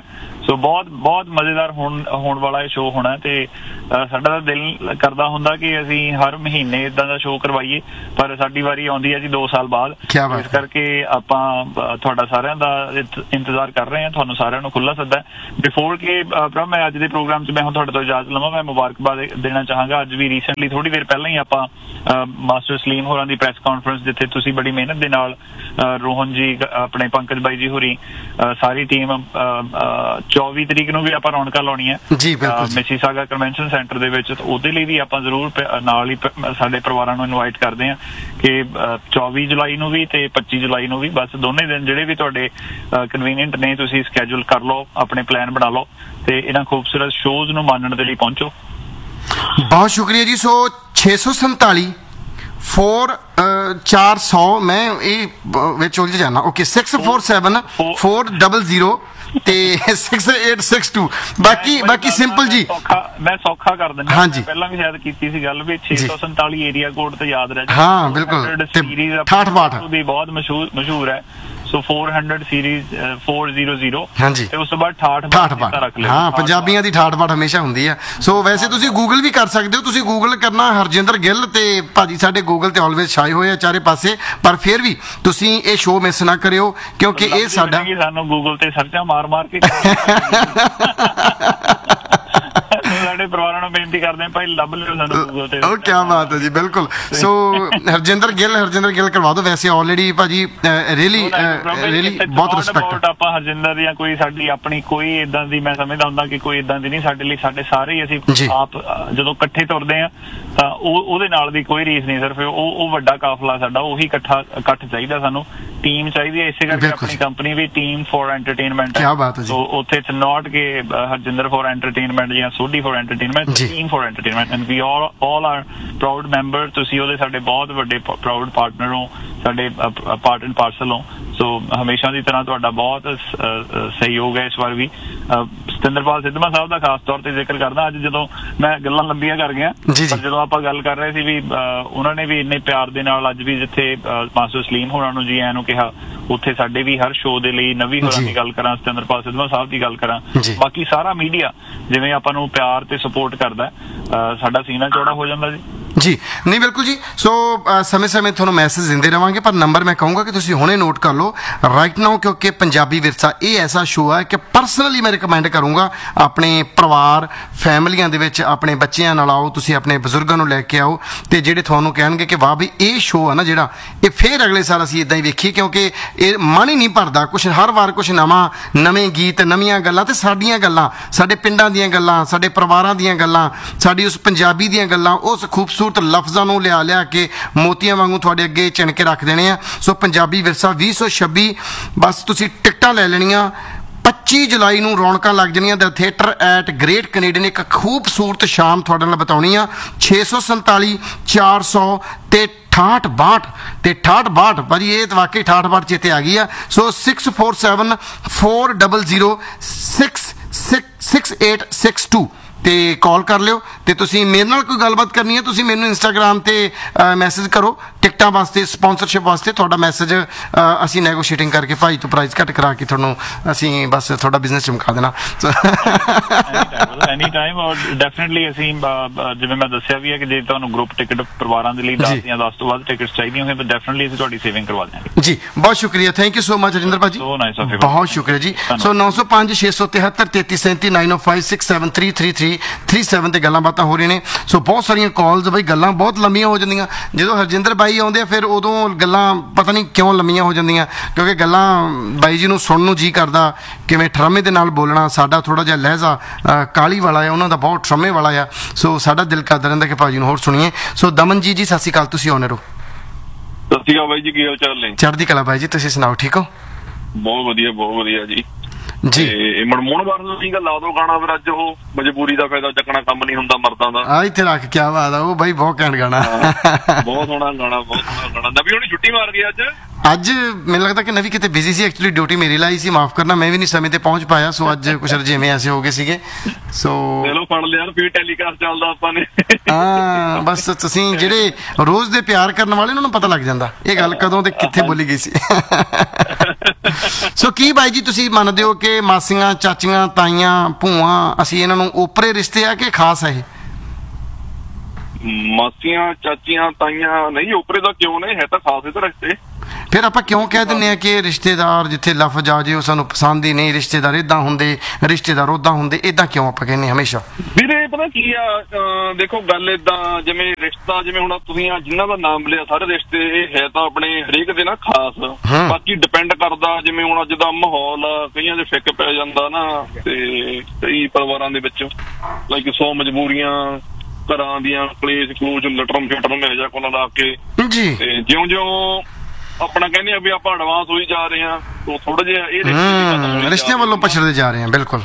ਸੋ ਬਹੁਤ ਬਹੁਤ ਮਜ਼ੇਦਾਰ ਹੋਣ ਵਾਲਾ ਇਹ ਸ਼ੋਅ ਹੋਣਾ ਤੇ ਸਾਡਾ ਤਾਂ ਦਿਲ ਕਰਦਾ ਹੁੰਦਾ ਕਿ ਅਸੀਂ ਹਰ ਮਹੀਨੇ ਇਦਾਂ ਦਾ ਸ਼ੋਅ ਕਰਵਾਈਏ, ਪਰ ਸਾਡੀ ਵਾਰੀ ਆਉਂਦੀ ਹੈ ਜੀ 2 ਸਾਲ ਬਾਅਦ। ਇਸ ਕਰਕੇ ਆਪਾਂ ਤੁਹਾਡਾ ਸਾਰਿਆਂ ਦਾ ਇੰਤਜ਼ਾਰ ਕਰ ਰਹੇ ਹਾਂ, ਤੁਹਾਨੂੰ ਸਾਰਿਆਂ ਨੂੰ ਖੁੱਲ੍ਹਾ ਸੱਦਾ। ਬਿਫੋਰ ਕਿ ਮੈਂ ਅੱਜ ਦੇ ਪ੍ਰੋਗਰਾਮ 'ਚ ਮੈਂ ਹੁਣ ਤੁਹਾਡੇ ਤੋਂ ਇਜਾਜ਼ਤ ਲਵਾਂ, ਮੈਂ ਮੁਬਾਰਕਬਾਦ ਦੇਣਾ ਚਾਹਾਂਗਾ। ਅੱਜ ਵੀ ਰੀਸੈਂਟਲੀ ਥੋੜੀ ਦੇਰ ਪਹਿਲਾਂ ਹੀ ਆਪਾਂ ਮਾਸਟਰ ਸਲੀਮ ਹੋਰਾਂ ਦੀ ਪ੍ਰੈਸ ਕਾਨਫਰੰਸ, ਜਿੱਥੇ ਤੁਸੀਂ ਬੜੀ ਮਿਹਨਤ ਦੇ ਨਾਲ ਰੋਹਨ ਜੀ, ਆਪਣੇ ਪੰਕਜ ਬਾਈ ਜੀ ਹੋਰੀ, ਸਾਰੀ ਟੀਮ 24 ਤਰੀਕ ਨੂੰ ਵੀ ਆਪਾਂ ਰੌਣਕਾਂ ਲਾਉਣੀਆਂ ਮਿਸੀਸਾਗਾ ਕਨਵੈਨਸ਼ਨ ਸੈਂਟਰ ਦੇ ਵਿੱਚ। ਉਹਦੇ ਲਈ ਵੀ ਆਪਾਂ ਜ਼ਰੂਰ ਨਾਲ ਹੀ ਸਾਡੇ ਪਰਿਵਾਰਾਂ ਨੂੰ ਇਨਵਾਈਟ ਕਰਦੇ ਹਾਂ ਕਿ 24 ਜੁਲਾਈ ਨੂੰ ਵੀ ਤੇ 25 ਜੁਲਾਈ ਨੂੰ ਵੀ, ਬਸ ਦੋਨੇ ਦਿਨ ਜਿਹੜੇ ਵੀ ਤੁਹਾਡੇ ਕਨਵੀਨੀਅੰਟ ਨੇ ਤੁਸੀਂ ਸਕੈਜੂਲ ਕਰ ਲਓ, ਆਪਣੇ ਪਲਾਨ ਬਣਾ ਲਓ ਤੇ ਇਹਨਾਂ ਖੂਬਸੂਰਤ ਸ਼ੋਜ਼ ਨੂੰ ਮਾਣਨ ਦੇ ਲਈ ਪਹੁੰਚੋ। ਬਹੁਤ ਸ਼ੁਕਰੀਆ ਜੀ। ਸੋ 647 400 ਮੈਂ ਇਹ ਵਿੱਚ ਉਲਝ ਜਾਣਾ। ਓਕੇ 647 400 ਤੇ 6862। ਬਾਕੀ ਸਿੰਪਲ ਜੀ, ਮੈਂ ਸੌਖਾ ਕਰ ਦਿੰਦਾ। ਹਾਂਜੀ, ਪਹਿਲਾਂ ਵੀ ਸ਼ਾਇਦ ਕੀਤੀ ਸੀ ਗੱਲ ਵੀ 647 ਏਰੀਆ ਕੋਡ ਤੇ ਯਾਦ ਰਹਿ ਜਾਏ। ਹਾਂ ਬਿਲਕੁਲ, ਸੀਰੀਜ਼ 6862 ਦੀ ਬਹੁਤ ਮਸ਼ਹੂਰ ਹੈ। ਸੋ 400 ਸੀਰੀਜ਼ 400। ਹਾਂਜੀ, ਤੇ ਉਸ ਤੋਂ ਬਾਅਦ 6862 ਰੱਖ ਲਿਓ। ਹਾਂ, ਪੰਜਾਬੀਆਂ ਦੀ 6862 ਹਮੇਸ਼ਾ ਹੁੰਦੀ ਆ। ਸੋ ਵੈਸੇ ਤੁਸੀਂ ਗੂਗਲ ਵੀ ਕਰ ਸਕਦੇ ਹੋ, ਤੁਸੀਂ ਗੂਗਲ ਕਰਨਾ ਹਰਜਿੰਦਰ ਗਿੱਲ ਤੇ ਭਾਜੀ ਸਾਡੇ ਗੂਗਲ ਤੇ ਆਲਵੇਜ਼ ਛਾਏ ਹੋਏ ਆ ਚਾਰੇ ਪਾਸੇ, ਪਰ ਫਿਰ ਵੀ ਤੁਸੀਂ ਇਹ ਸ਼ੋਅ ਮਿਸ ਨਾ ਕਰਿਓ ਕਿਉਂਕਿ ਇਹ ਸਾਡਾ ਸਾਨੂੰ ਗੂਗਲ ਤੇ ਸਰਚਾਂ ਮਾਰ ਕੇ ਸਾਡੇ ਪਰਿਵਾਰਾਂ ਨੂੰ ਬੇਨਤੀ ਕਰਦੇ ਹਾਂ ਭਾਈ ਲੱਭ ਲਿਓ ਸਾਨੂੰ ਗੂਗਲ ਤੇ। ਉਹ ਕੀ ਬਾਤ ਹੈ ਜੀ, ਬਿਲਕੁਲ। ਸੋ ਹਰਜਿੰਦਰ ਗਿੱਲ ਕਰਵਾ ਦਿਓ। ਵੈਸੇ ਆਲਰੇਡੀ ਭਾਜੀ ਰੀਲੀ ਬਹੁਤ ਰਿਸਪੈਕਟ ਆਪਾਂ ਹਰਜਿੰਦਰ ਦੀਆਂ ਕੋਈ ਸਾਡੀ ਆਪਣੀ ਕੋਈ ਇਦਾਂ ਦੀ, ਮੈਂ ਸਮਝਦਾ ਹੁੰਦਾ ਕਿ ਕੋਈ ਇਦਾਂ ਦੀ ਨਹੀਂ ਸਾਡੇ ਲਈ। ਸਾਡੇ ਸਾਰੇ ਹੀ ਅਸੀਂ ਆਪ ਜਦੋਂ ਇਕੱਠੇ ਤੁਰਦੇ ਆ ਤਾਂ ਉਹਦੇ ਨਾਲ ਦੀ ਕੋਈ ਰੀਸ ਨਹੀਂ। ਸਿਰਫ ਉਹ ਵੱਡਾ ਕਾਫਲਾ ਸਾਡਾ, ਉਹੀ ਇਕੱਠ ਚਾਹੀਦਾ ਸਾਨੂੰ, ਟੀਮ ਚਾਹੀਦੀ ਹੈ। ਇਸੇ ਕਰਕੇ ਆਪਣੀ company we team for entertainment ਹੈ। ਸੋ ਉੱਥੇ ਇਟਸ ਨਾਟ ਕਿ ਹਰਜਿੰਦਰ ਫॉर एंटरटेनमेंट ਜਾਂ Sodhi for entertainment, team for entertainment and we all are proud member। ਤੁਸੀਂ ਉਹਦੇ ਸਾਡੇ ਬਹੁਤ ਵੱਡੇ ਪ੍ਰਾਊਡ ਪਾਰਟਨਰ ਹੋ, ਸਾਡੇ ਪਾਰਟ ਐਂਡ ਪਾਰਸਲ ਹੋ। ਸੋ ਹਮੇਸ਼ਾ ਦੀ ਤਰ੍ਹਾਂ ਤੁਹਾਡਾ ਬਹੁਤ ਸਹਿਯੋਗ ਹੈ। ਇਸ ਵਾਰ ਵੀ ਸਤਿੰਦਰਪਾਲ ਸਿੱਧਵਾਂ ਸਾਹਿਬ ਦਾ ਖਾਸ ਤੌਰ ਤੇ ਜ਼ਿਕਰ ਕਰਦਾ। ਅੱਜ ਜਦੋਂ ਮੈਂ ਗੱਲਾਂ ਲੰਬੀਆਂ ਕਰ ਗਿਆ, ਪਰ ਜਦੋਂ ਆਪਾਂ ਗੱਲ ਕਰ ਰਹੇ ਸੀ ਵੀ ਉਹਨਾਂ ਨੇ ਵੀ ਇੰਨੇ ਪਿਆਰ ਦੇ ਨਾਲ ਅੱਜ ਵੀ ਜਿੱਥੇ ਮਾਸਟਰ ਸਲੀਮ ਹੋਰਾਂ ਨੂੰ ਜੀ ਆਇਆਂ ਨੂੰ ਕਿਹਾ, ਉੱਥੇ ਸਾਡੇ ਵੀ ਹਰ ਸ਼ੋਅ ਦੇ ਲਈ ਨਵੀਂ ਹੋਰਾਂ ਦੀ ਗੱਲ ਕਰਾਂ, ਸਤਿੰਦਰਪਾਲ ਸਿੱਧਵਾਂ ਸਾਹਿਬ ਦੀ ਗੱਲ ਕਰਾਂ, ਬਾਕੀ ਸਾਰਾ ਮੀਡੀਆ ਜਿਵੇਂ ਆਪਾਂ ਨੂੰ ਪਿਆਰ ਤੇ ਸਪੋਰਟ ਕਰਦਾ, ਸਾਡਾ ਸੀਨਾ ਚੌੜਾ ਹੋ ਜਾਂਦਾ ਜੀ। ਨਹੀਂ ਬਿਲਕੁਲ ਜੀ। ਸੋ ਸਮੇਂ ਤੁਹਾਨੂੰ ਮੈਸੇਜ ਦਿੰਦੇ ਰਵਾਂਗੇ, ਪਰ ਨੰਬਰ ਮੈਂ ਕਹੂੰਗਾ ਕਿ ਤੁਸੀਂ ਹੁਣੇ ਨੋਟ ਕਰ ਲਓ ਰਾਈਟ ਨਾਓ, ਕਿਉਂਕਿ ਪੰਜਾਬੀ ਵਿਰਸਾ ਇਹ ਐਸਾ ਸ਼ੋਅ ਹੈ ਕਿ ਪਰਸਨਲੀ ਮੈਂ ਰਿਕਮੈਂਡ ਕਰੂੰਗਾ ਆਪਣੇ ਪਰਿਵਾਰ ਫੈਮਲੀਆਂ ਦੇ ਵਿੱਚ ਆਪਣੇ ਬੱਚਿਆਂ ਨਾਲ ਆਓ, ਤੁਸੀਂ ਆਪਣੇ ਬਜ਼ੁਰਗਾਂ ਨੂੰ ਲੈ ਕੇ ਆਓ ਤੇ ਜਿਹੜੇ ਤੁਹਾਨੂੰ ਕਹਿਣਗੇ ਕਿ ਵਾਹ ਵੀ ਇਹ ਸ਼ੋਅ ਆ ਨਾ ਜਿਹੜਾ, ਇਹ ਫੇਰ ਅਗਲੇ ਸਾਲ ਅਸੀਂ ਇਦਾਂ ਹੀ ਵੇਖੀਏ, ਕਿਉਂਕਿ ਇਹ ਮਨ ਹੀ ਨਹੀਂ ਭਰਦਾ। ਕੁਛ ਹਰ ਵਾਰ ਕੁਛ ਨਵੇਂ ਗੀਤ, ਨਵੀਆਂ ਗੱਲਾਂ ਤੇ ਸਾਡੀਆਂ ਗੱਲਾਂ, ਸਾਡੇ ਪਿੰਡਾਂ ਦੀਆਂ ਗੱਲਾਂ, ਸਾਡੇ ਪਰਿਵਾਰਾਂ ਦੀਆਂ ਗੱਲਾਂ, ਸਾਡੀ ਉਸ ਪੰਜਾਬੀ ਦੀਆਂ ਗੱਲਾਂ, ਉਸ ਖੂਬਸੂਰਤ ਲਫ਼ਜ਼ਾਂ ਨੂੰ ਲਿਆ ਕੇ ਮੋਤੀਆਂ ਵਾਂਗੂ ਤੁਹਾਡੇ ਅੱਗੇ ਚਿਣ ਕੇ ਰੱਖ ਦੇਣੇ ਆ। ਸੋ ਪੰਜਾਬੀ ਵਿਰਸਾ 2026, ਬਸ ਤੁਸੀਂ ਟਿਕਟਾਂ ਲੈ ਲੈਣੀਆਂ। 25 ਜੁਲਾਈ ਨੂੰ ਰੌਣਕਾਂ ਲੱਗ ਜਾਣੀਆਂ ਦ ਥੀਏਟਰ ਐਟ ਗ੍ਰੇਟ ਕੈਨੇਡੀਅਨ। ਇੱਕ ਖੂਬਸੂਰਤ ਸ਼ਾਮ ਤੁਹਾਡੇ ਨਾਲ ਬਿਤਾਉਣੀ ਆ। 647 400 ਤੇ 6862 ਤੇ 6862 ਭਾਜੀ, ਇਹ ਤਾਂ ਵਾਕਈ 6862 ਚੇਤੇ ਆ ਗਈ ਆ। ਸੋ 647 400 6862 ਤੇ ਕਾਲ ਕਰ ਲਿਓ। ਤੇ ਤੁਸੀਂ ਮੇਰੇ ਨਾਲ ਕੋਈ ਗੱਲਬਾਤ ਕਰਨੀ ਹੈ, ਤੁਸੀਂ ਮੈਨੂੰ ਇੰਸਟਾਗ੍ਰਾਮ ਤੇ ਮੈਸੇਜ ਕਰੋ ਟਿਕਟਾਂ ਵਾਸਤੇ, ਸਪਾਂਸਰਸ਼ਿਪ ਵਾਸਤੇ। ਤੁਹਾਡਾ ਮੈਸੇਜ ਅਸੀਂ ਨੈਗੋਸ਼ੀਏਟਿੰਗ ਕਰਕੇ ਭਾਈ ਤੋਂ ਪ੍ਰਾਈਸ ਘੱਟ ਕਰਾ ਕੇ ਤੁਹਾਨੂੰ ਅਸੀਂ ਬਸ ਤੁਹਾਡਾ ਬਿਜ਼ਨਸ ਚਮਕਾ ਦੇਣਾ ਐਨੀ ਟਾਈਮ। ਔਰ ਡੈਫੀਨਿਟਲੀ ਅਸੀਂ ਜਿਵੇਂ ਮੈਂ ਦੱਸਿਆ ਵੀ ਹੈ ਕਿ ਜੇ ਤੁਹਾਨੂੰ ਗਰੁੱਪ ਟਿਕਟ ਪਰਿਵਾਰਾਂ ਦੇ ਲਈ 10 ਜਾਂ 10 ਤੋਂ ਵੱਧ ਟਿਕਟਸ ਚਾਹੀਦੀਆਂ ਹੋਣ ਤਾਂ ਡੈਫੀਨਿਟਲੀ ਅਸੀਂ ਤੁਹਾਡੀ ਸੇਵਿੰਗ ਕਰਵਾ ਦਿਆਂਗੇ ਜੀ। ਬਹੁਤ ਸ਼ੁਕਰੀਆ, thank you so much Rajinder ਭਾਜੀ, ਬਹੁਤ ਸ਼ੁਕਰੀਆ ਜੀ। ਸੋ 905 673 3337 905 673 3337 ਤੇ ਗੱਲਾਂ ਬਾਤਾਂ ਹੋ ਰਹੀਆਂ ਨੇ। ਸੋ ਬਹੁਤ ਸਾਰੀਆਂ ਕਾਲਸ, ਬਈ ਗੱਲਾਂ ਬਹੁਤ ਲੰਮੀਆਂ ਹੋ ਜਾਂਦੀਆਂ ਜਦੋਂ ਹਰਜਿੰਦਰ ਬਾਈ ਆਉਂਦੇ ਆ, ਫਿਰ ਉਦੋਂ ਗੱਲਾਂ ਪਤਾ ਨਹੀਂ ਕਿਉਂ ਲੰਮੀਆਂ ਹੋ ਜਾਂਦੀਆਂ, ਕਿਉਂਕਿ ਗੱਲਾਂ ਬਾਈ ਜੀ ਨੂੰ ਸੁਣਨ ਨੂੰ ਜੀ ਕਰਦਾ, ਕਿਵੇਂ ਠਰਮੇ ਦੇ ਨਾਲ ਬੋਲਣਾ। ਸਾਡਾ ਥੋੜਾ ਜਿਹਾ ਲਹਿਜ਼ਾ ਕਾਲੀ ਵਾਲਾ ਆ, ਉਹਨਾਂ ਦਾ ਬਹੁਤ ਠਰਮੇ ਵਾਲਾ ਆ। ਸੋ ਸਾਡਾ ਦਿਲ ਕਰਦਾ ਰਹਿੰਦਾ ਕਿ ਭਾਜੀ ਨੂੰ ਹੋਰ ਸੁਣੀਏ। ਸੋ ਦਮਨ ਜੀ ਸਤਿ ਸ਼੍ਰੀ ਅਕਾਲ, ਤੁਸੀਂ ਆਨਰ ਹੋ। ਸਤਿ ਸ਼੍ਰੀ ਅਕਾਲ ਬਾਈ ਜੀ, ਕੀ ਹਾਲ ਚਾਲ ਨੇ? ਚੜ੍ਹਦੀ ਕਲਾ ਬਾਈ ਜੀ, ਤੁਸੀਂ ਸੁਣਾਓ, ਠੀਕ ਹੋ? ਬਹੁਤ ਵਧੀਆ ਜੀ। ਜੀ ਮਨਮੋਹਨ ਵਾਰਸ ਦੀ ਗੱਲ ਲਾ ਦੋ ਗਾਣਾ, ਫਿਰ ਅੱਜ ਉਹ ਮਜਬੂਰੀ ਦਾ ਫਾਇਦਾ ਚੱਕਣਾ ਕੰਮ ਨਹੀਂ ਹੁੰਦਾ ਮਰਦਾਂ ਦਾ। ਆ ਇੱਥੇ ਰੱਖ, ਕਿਆ ਬਾਤ ਆ, ਉਹ ਬਾਈ ਬਹੁਤ ਘੈਂਟ ਗਾਣਾ, ਬਹੁਤ ਸੋਹਣਾ ਗਾਣਾ। ਨਵੀਂ ਹੁਣੀ ਛੁੱਟੀ ਮਾਰ ਗਈ ਅੱਜ ਮੈਨੂੰ ਲੱਗਦਾ ਕਿ ਨਵੀਂ ਕਿਤੇ ਬਿਜ਼ੀ ਸੀ, ਐਕਚੁਅਲੀ ਡਿਊਟੀ ਮੇਰੀ ਲਾਈ ਸੀ, ਮਾਫ ਕਰਨਾ, ਮੈਂ ਵੀ ਨਹੀਂ ਸਮੇਂ ਤੇ ਪਹੁੰਚ ਪਾਇਆ। ਸੋ ਅੱਜ ਕੁਛ ਰਜੇਵੇਂ ਐਸੇ ਹੋ ਗਏ ਸੀਗੇ। ਸੋ ਚਲੋ ਫੜ ਲਿਆ, ਫਿਰ ਟੈਲੀਕਾਸਟ ਚੱਲਦਾ ਆਪਾਂ ਨੇ। ਹਾਂ ਬਸ ਤੁਸੀਂ ਜਿਹੜੇ ਰੋਜ਼ ਦੇ ਪਿਆਰ ਕਰਨ ਵਾਲੇ ਉਹਨਾਂ ਨੂੰ ਪਤਾ ਲੱਗ ਜਾਂਦਾ ਇਹ ਗੱਲ ਕਦੋਂ ਤੇ ਕਿੱਥੇ ਬੋਲੀ ਗਈ ਸੀ। ਸੋ ਕੀ ਬਾਈ ਜੀ ਤੁਸੀਂ ਮੰਨਦੇ ਹੋ ਕਿ ਮਾਸੀਆਂ, ਚਾਚੀਆਂ, ਤਾਈਆਂ, ਭੂਆ ਅਸੀਂ ਇਹਨਾਂ ਨੂੰ ਓਪਰੇ ਰਿਸ਼ਤੇ ਆ ਕਿ ਖਾਸ ਹੈ ਇਹ? ਮਾਸੀਆਂ, ਚਾਚੀਆਂ, ਤਾਈਆਂ ਨਹੀਂ ਉਪਰੇ ਦਾ ਕਿਉਂ ਨੇ, ਹੈ ਤਾਂ ਖਾਸ ਇਹਦੇ ਰਿਸ਼ਤੇ। ਫਿਰ ਆਪਾਂ ਕਿਉਂ ਕਹਿ ਦਿੰਦੇ ਆ ਕਿ ਰਿਸ਼ਤੇਦਾਰ ਜਿੱਥੇ ਲਫ਼ਜ਼ ਆ ਜੇ ਉਹ ਸਾਨੂੰ ਪਸੰਦ ਹੀ ਨਹੀਂ, ਰਿਸ਼ਤੇਦਾਰ ਇਦਾਂ ਹੁੰਦੇ, ਰਿਸ਼ਤੇਦਾਰ ਉਦਾਂ ਹੁੰਦੇ, ਇਦਾਂ ਕਿਉਂ ਆਪਾਂ ਕਹਿੰਦੇ ਹਮੇਸ਼ਾ? ਵੀਰੇ ਪਤਾ ਕੀ ਆ, ਦੇਖੋ ਗੱਲ ਏਦਾਂ, ਜਿਵੇਂ ਰਿਸ਼ਤਾ, ਜਿਵੇਂ ਹੁਣ ਤੁਸੀਂ ਜਿਨ੍ਹਾਂ ਦਾ ਨਾਮ ਲਿਆ ਸਾਰੇ ਰਿਸ਼ਤੇ ਇਹ ਹੈ ਤਾਂ ਆਪਣੇ ਹਰੇਕ ਦੇ ਨਾ ਖਾਸ, ਬਾਕੀ ਡਿਪੈਂਡ ਕਰਦਾ ਜਿਵੇਂ ਹੁਣ ਅੱਜ ਦਾ ਮਾਹੌਲ ਆ, ਕਈਆਂ ਦੇ ਫਿੱਕ ਪੈ ਜਾਂਦਾ ਨਾ, ਤੇ ਕਈ ਪਰਿਵਾਰਾਂ ਦੇ ਵਿੱਚ ਲਾਈਕ 100 ਮਜਬੂਰੀਆਂ, ਘਰਾਂ ਦੀਆਂ ਕਲੇਸ਼ ਕਲੂਜ, ਲਟਰਮ ਫਿਟਰਮ ਇਹੋ ਜਿਹਾ ਕੋਲ ਲਾ ਕੇ ਜੀ, ਤੇ ਜਿਉਂ ਆਪਣਾ ਕਹਿੰਦੇ ਆ ਵੀ ਆਪਾਂ ਐਡਵਾਂਸ ਹੋਈ ਜਾ ਰਹੇ ਹਾਂ, ਉਹ ਥੋੜਾ ਜਿਹਾ ਇਹ ਰਿਸ਼ਤਿਆਂ ਵੱਲੋਂ ਪਛੜਦੇ ਜਾ ਰਹੇ ਹਾਂ, ਬਿਲਕੁਲ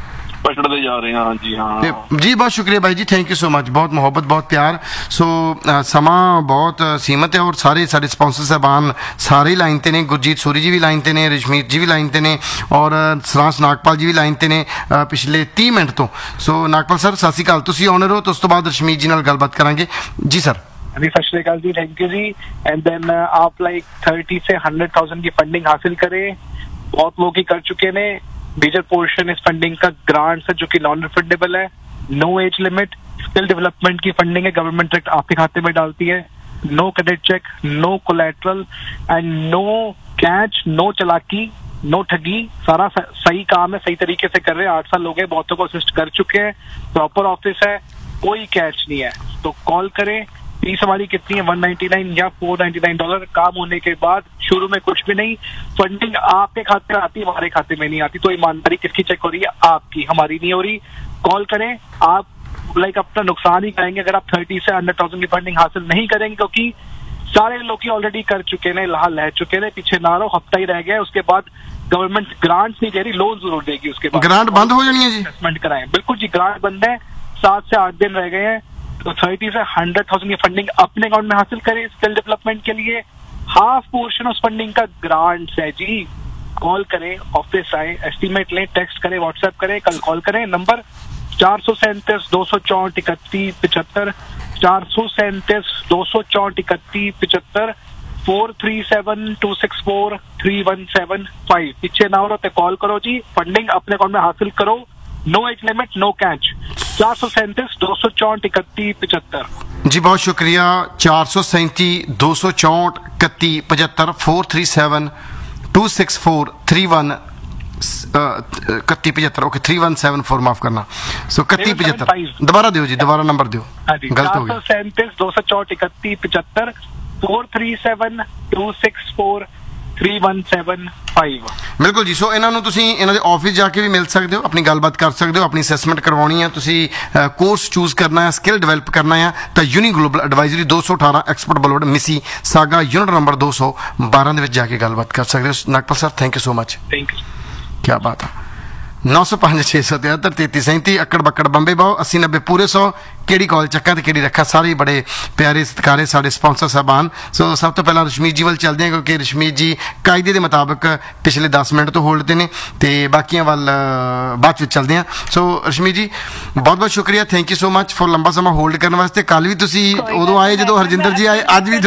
ਪਛੜਦੇ ਜਾ ਰਹੇ ਹਾਂ। ਹਾਂਜੀ ਹਾਂ ਜੀ, ਬਹੁਤ ਸ਼ੁਕਰੀਆ ਬਾਈ ਜੀ, ਥੈਂਕ ਯੂ ਸੋ ਮਚ, ਬਹੁਤ ਮੁਹੱਬਤ, ਬਹੁਤ ਪਿਆਰ। ਸੋ ਸਮਾਂ ਬਹੁਤ ਸੀਮਤ ਹੈ ਔਰ ਸਾਰੇ ਸਾਡੇ ਸਪਾਂਸਰ ਸਾਹਿਬਾਨ ਸਾਰੇ ਹੀ ਲਾਈਨ ਤੇ ਨੇ, ਗੁਰਜੀਤ ਸੂਰੀ ਜੀ ਵੀ ਲਾਈਨ ਤੇ ਨੇ, ਰਸ਼ਮੀਤ ਜੀ ਵੀ ਲਾਈਨ ਤੇ ਨੇ ਔਰ ਸਰਾਂਸ ਨਾਗਪਾਲ ਜੀ ਵੀ ਲਾਈਨ ਤੇ ਨੇ ਪਿਛਲੇ 30 ਮਿੰਟ ਤੋਂ। ਸੋ ਨਾਗਪਾਲ ਸਰ ਸਤਿ ਸ਼੍ਰੀ ਅਕਾਲ, ਤੁਸੀਂ ਆਨਰ ਹੋ, ਤੇ ਉਸ ਤੋਂ ਬਾਅਦ ਰਸ਼ਮੀਤ ਜੀ ਨਾਲ ਗੱਲਬਾਤ ਕਰਾਂਗੇ ਜੀ। ਸਰ जी सत श्री अकाल जी, thank you ji. And then आप लाइक 30 से 100,000 की फंडिंग हासिल करें, बहुत लोग ही कर चुके ने। मेजर पोर्शन इस फंडिंग का ग्रांट्स है जो कि नॉन रिफंडेबल है, no age limit, skill development की फंडिंग है, गवर्नमेंट डायरेक्ट आपके खाते में डालती है, no credit check, no collateral and no catch, no चालाकी, नो ठगी, सारा सही काम है, सही तरीके से कर रहे हैं। 8 साल हो गए, बहुतों को असिस्ट कर चुके हैं, प्रॉपर ऑफिस है, कोई कैच नहीं है, तो कॉल करें। फीस हमारी कितनी है, $199 या $499। काम होने के बाद शुरू में कुछ भी नहीं, फंडिंग आपके खाते में आती है, हमारे खाते में नहीं आती, तो ईमानदारी किसकी चेक हो रही है? आपकी, हमारी नहीं हो रही। कॉल करें, आप लाइक अपना नुकसान ही करेंगे अगर आप 30 से 100,000 की फंडिंग हासिल नहीं करेंगे, क्योंकि सारे लोग ऑलरेडी कर चुके हैं, लहा लह चुके हैं। पीछे ना रहो, हफ्ता ही रह गया, उसके बाद गवर्नमेंट ग्रांट नहीं दे रही, लोन जरूर देगी। उसके बाद ग्रांट बंद हो जानी है जी, इन्वेस्टमेंट कराएं। बिल्कुल जी, ग्रांट बंद है, 7 से 8 दिन रह गए हैं, तो 30 से 100,000 की फंडिंग अपने अकाउंट में हासिल करें स्किल डेवलपमेंट के लिए। हाफ पोर्शन उस फंडिंग का ग्रांट्स है जी। कॉल करें, ऑफिस आए, एस्टीमेट लें, टेक्स्ट करें, व्हाट्सएप करें, कल कॉल करें। नंबर 437 264 31 75, 437 264 31 75, 437 264 3175। पीछे ना हो तो कॉल करो जी, फंडिंग अपने अकाउंट में हासिल करो, no age limit, no catch. 437 264 31 75। जी बहुत शुक्रिया। 437 264 31 75, 437 264 31 75, ओके 3174, माफ करना। सो 31 75 दोबारा दियो जी, दोबारा नंबर दियो, गलत हो गया। 437 264 31 75, 437 264 3175। ਬਿਲਕੁਲ ਜੀ। ਸੋ ਇਹਨਾਂ ਨੂੰ ਤੁਸੀਂ ਇਹਨਾਂ ਦੇ ਆਫਿਸ ਜਾ ਕੇ ਵੀ ਮਿਲ ਸਕਦੇ ਹੋ, ਆਪਣੀ ਗੱਲਬਾਤ ਕਰ ਸਕਦੇ ਹੋ, ਆਪਣੀ ਅਸੈਸਮੈਂਟ ਕਰਵਾਉਣੀ ਹੈ, ਤੁਸੀਂ ਕੋਰਸ ਚੂਜ਼ ਕਰਨਾ ਹੈ, ਸਕਿੱਲ ਡਿਵੈਲਪ ਕਰਨਾ ਹੈ, ਤਾਂ uni global advisory 218 expert ਬਲੋਡ ਮਿਸੀ saga unit number 212 ਦੇ ਵਿੱਚ ਜਾ ਕੇ ਗੱਲਬਾਤ ਕਰ ਸਕਦੇ ਹੋ। Nagpal sir thank you so much. Thank you. क्या बात है। 905 673 33 अकड़ बकड़ बंबे बाओ 80 90 पूरे 100। ਕਿਹੜੀ ਕਾਲ ਚੱਕਾਂ ਤੇ ਕਿਹੜੀ ਰੱਖਾ, ਸਾਰੇ ਹੀ ਬੜੇ ਪਿਆਰੇ ਸਤਿਕਾਰੇ ਸਾਡੇ ਸਪਾਂਸਰ ਸਾਹਿਬਾਨ। ਸੋ ਸਭ ਤੋਂ ਪਹਿਲਾਂ ਰਸ਼ਮੀਤ ਜੀ ਵੱਲ ਚੱਲਦੇ ਹਾਂ, ਕਿਉਂਕਿ ਰਸ਼ਮੀਤ ਜੀ ਕਾਇਦੇ ਦੇ ਮੁਤਾਬਕ ਪਿਛਲੇ 10 ਮਿੰਟ ਤੋਂ ਹੋਲਡ ਤੇ ਨੇ, ਤੇ ਬਾਕੀਆਂ ਵੱਲ ਬਾਅਦ ਵਿੱਚ ਚੱਲਦੇ ਹਾਂ। ਸੋ ਰਸ਼ਮੀਤ ਜੀ ਬਹੁਤ ਬਹੁਤ ਸ਼ੁਕਰੀਆ, thank you so much for ਲੰਬਾ ਸਮਾਂ ਹੋਲਡ ਕਰਨ ਵਾਸਤੇ। ਕੱਲ ਵੀ ਤੁਸੀਂ ਉਦੋਂ ਆਏ ਜਦੋਂ ਹਰਜਿੰਦਰ ਜੀ ਆਏ, ਅੱਜ ਵੀ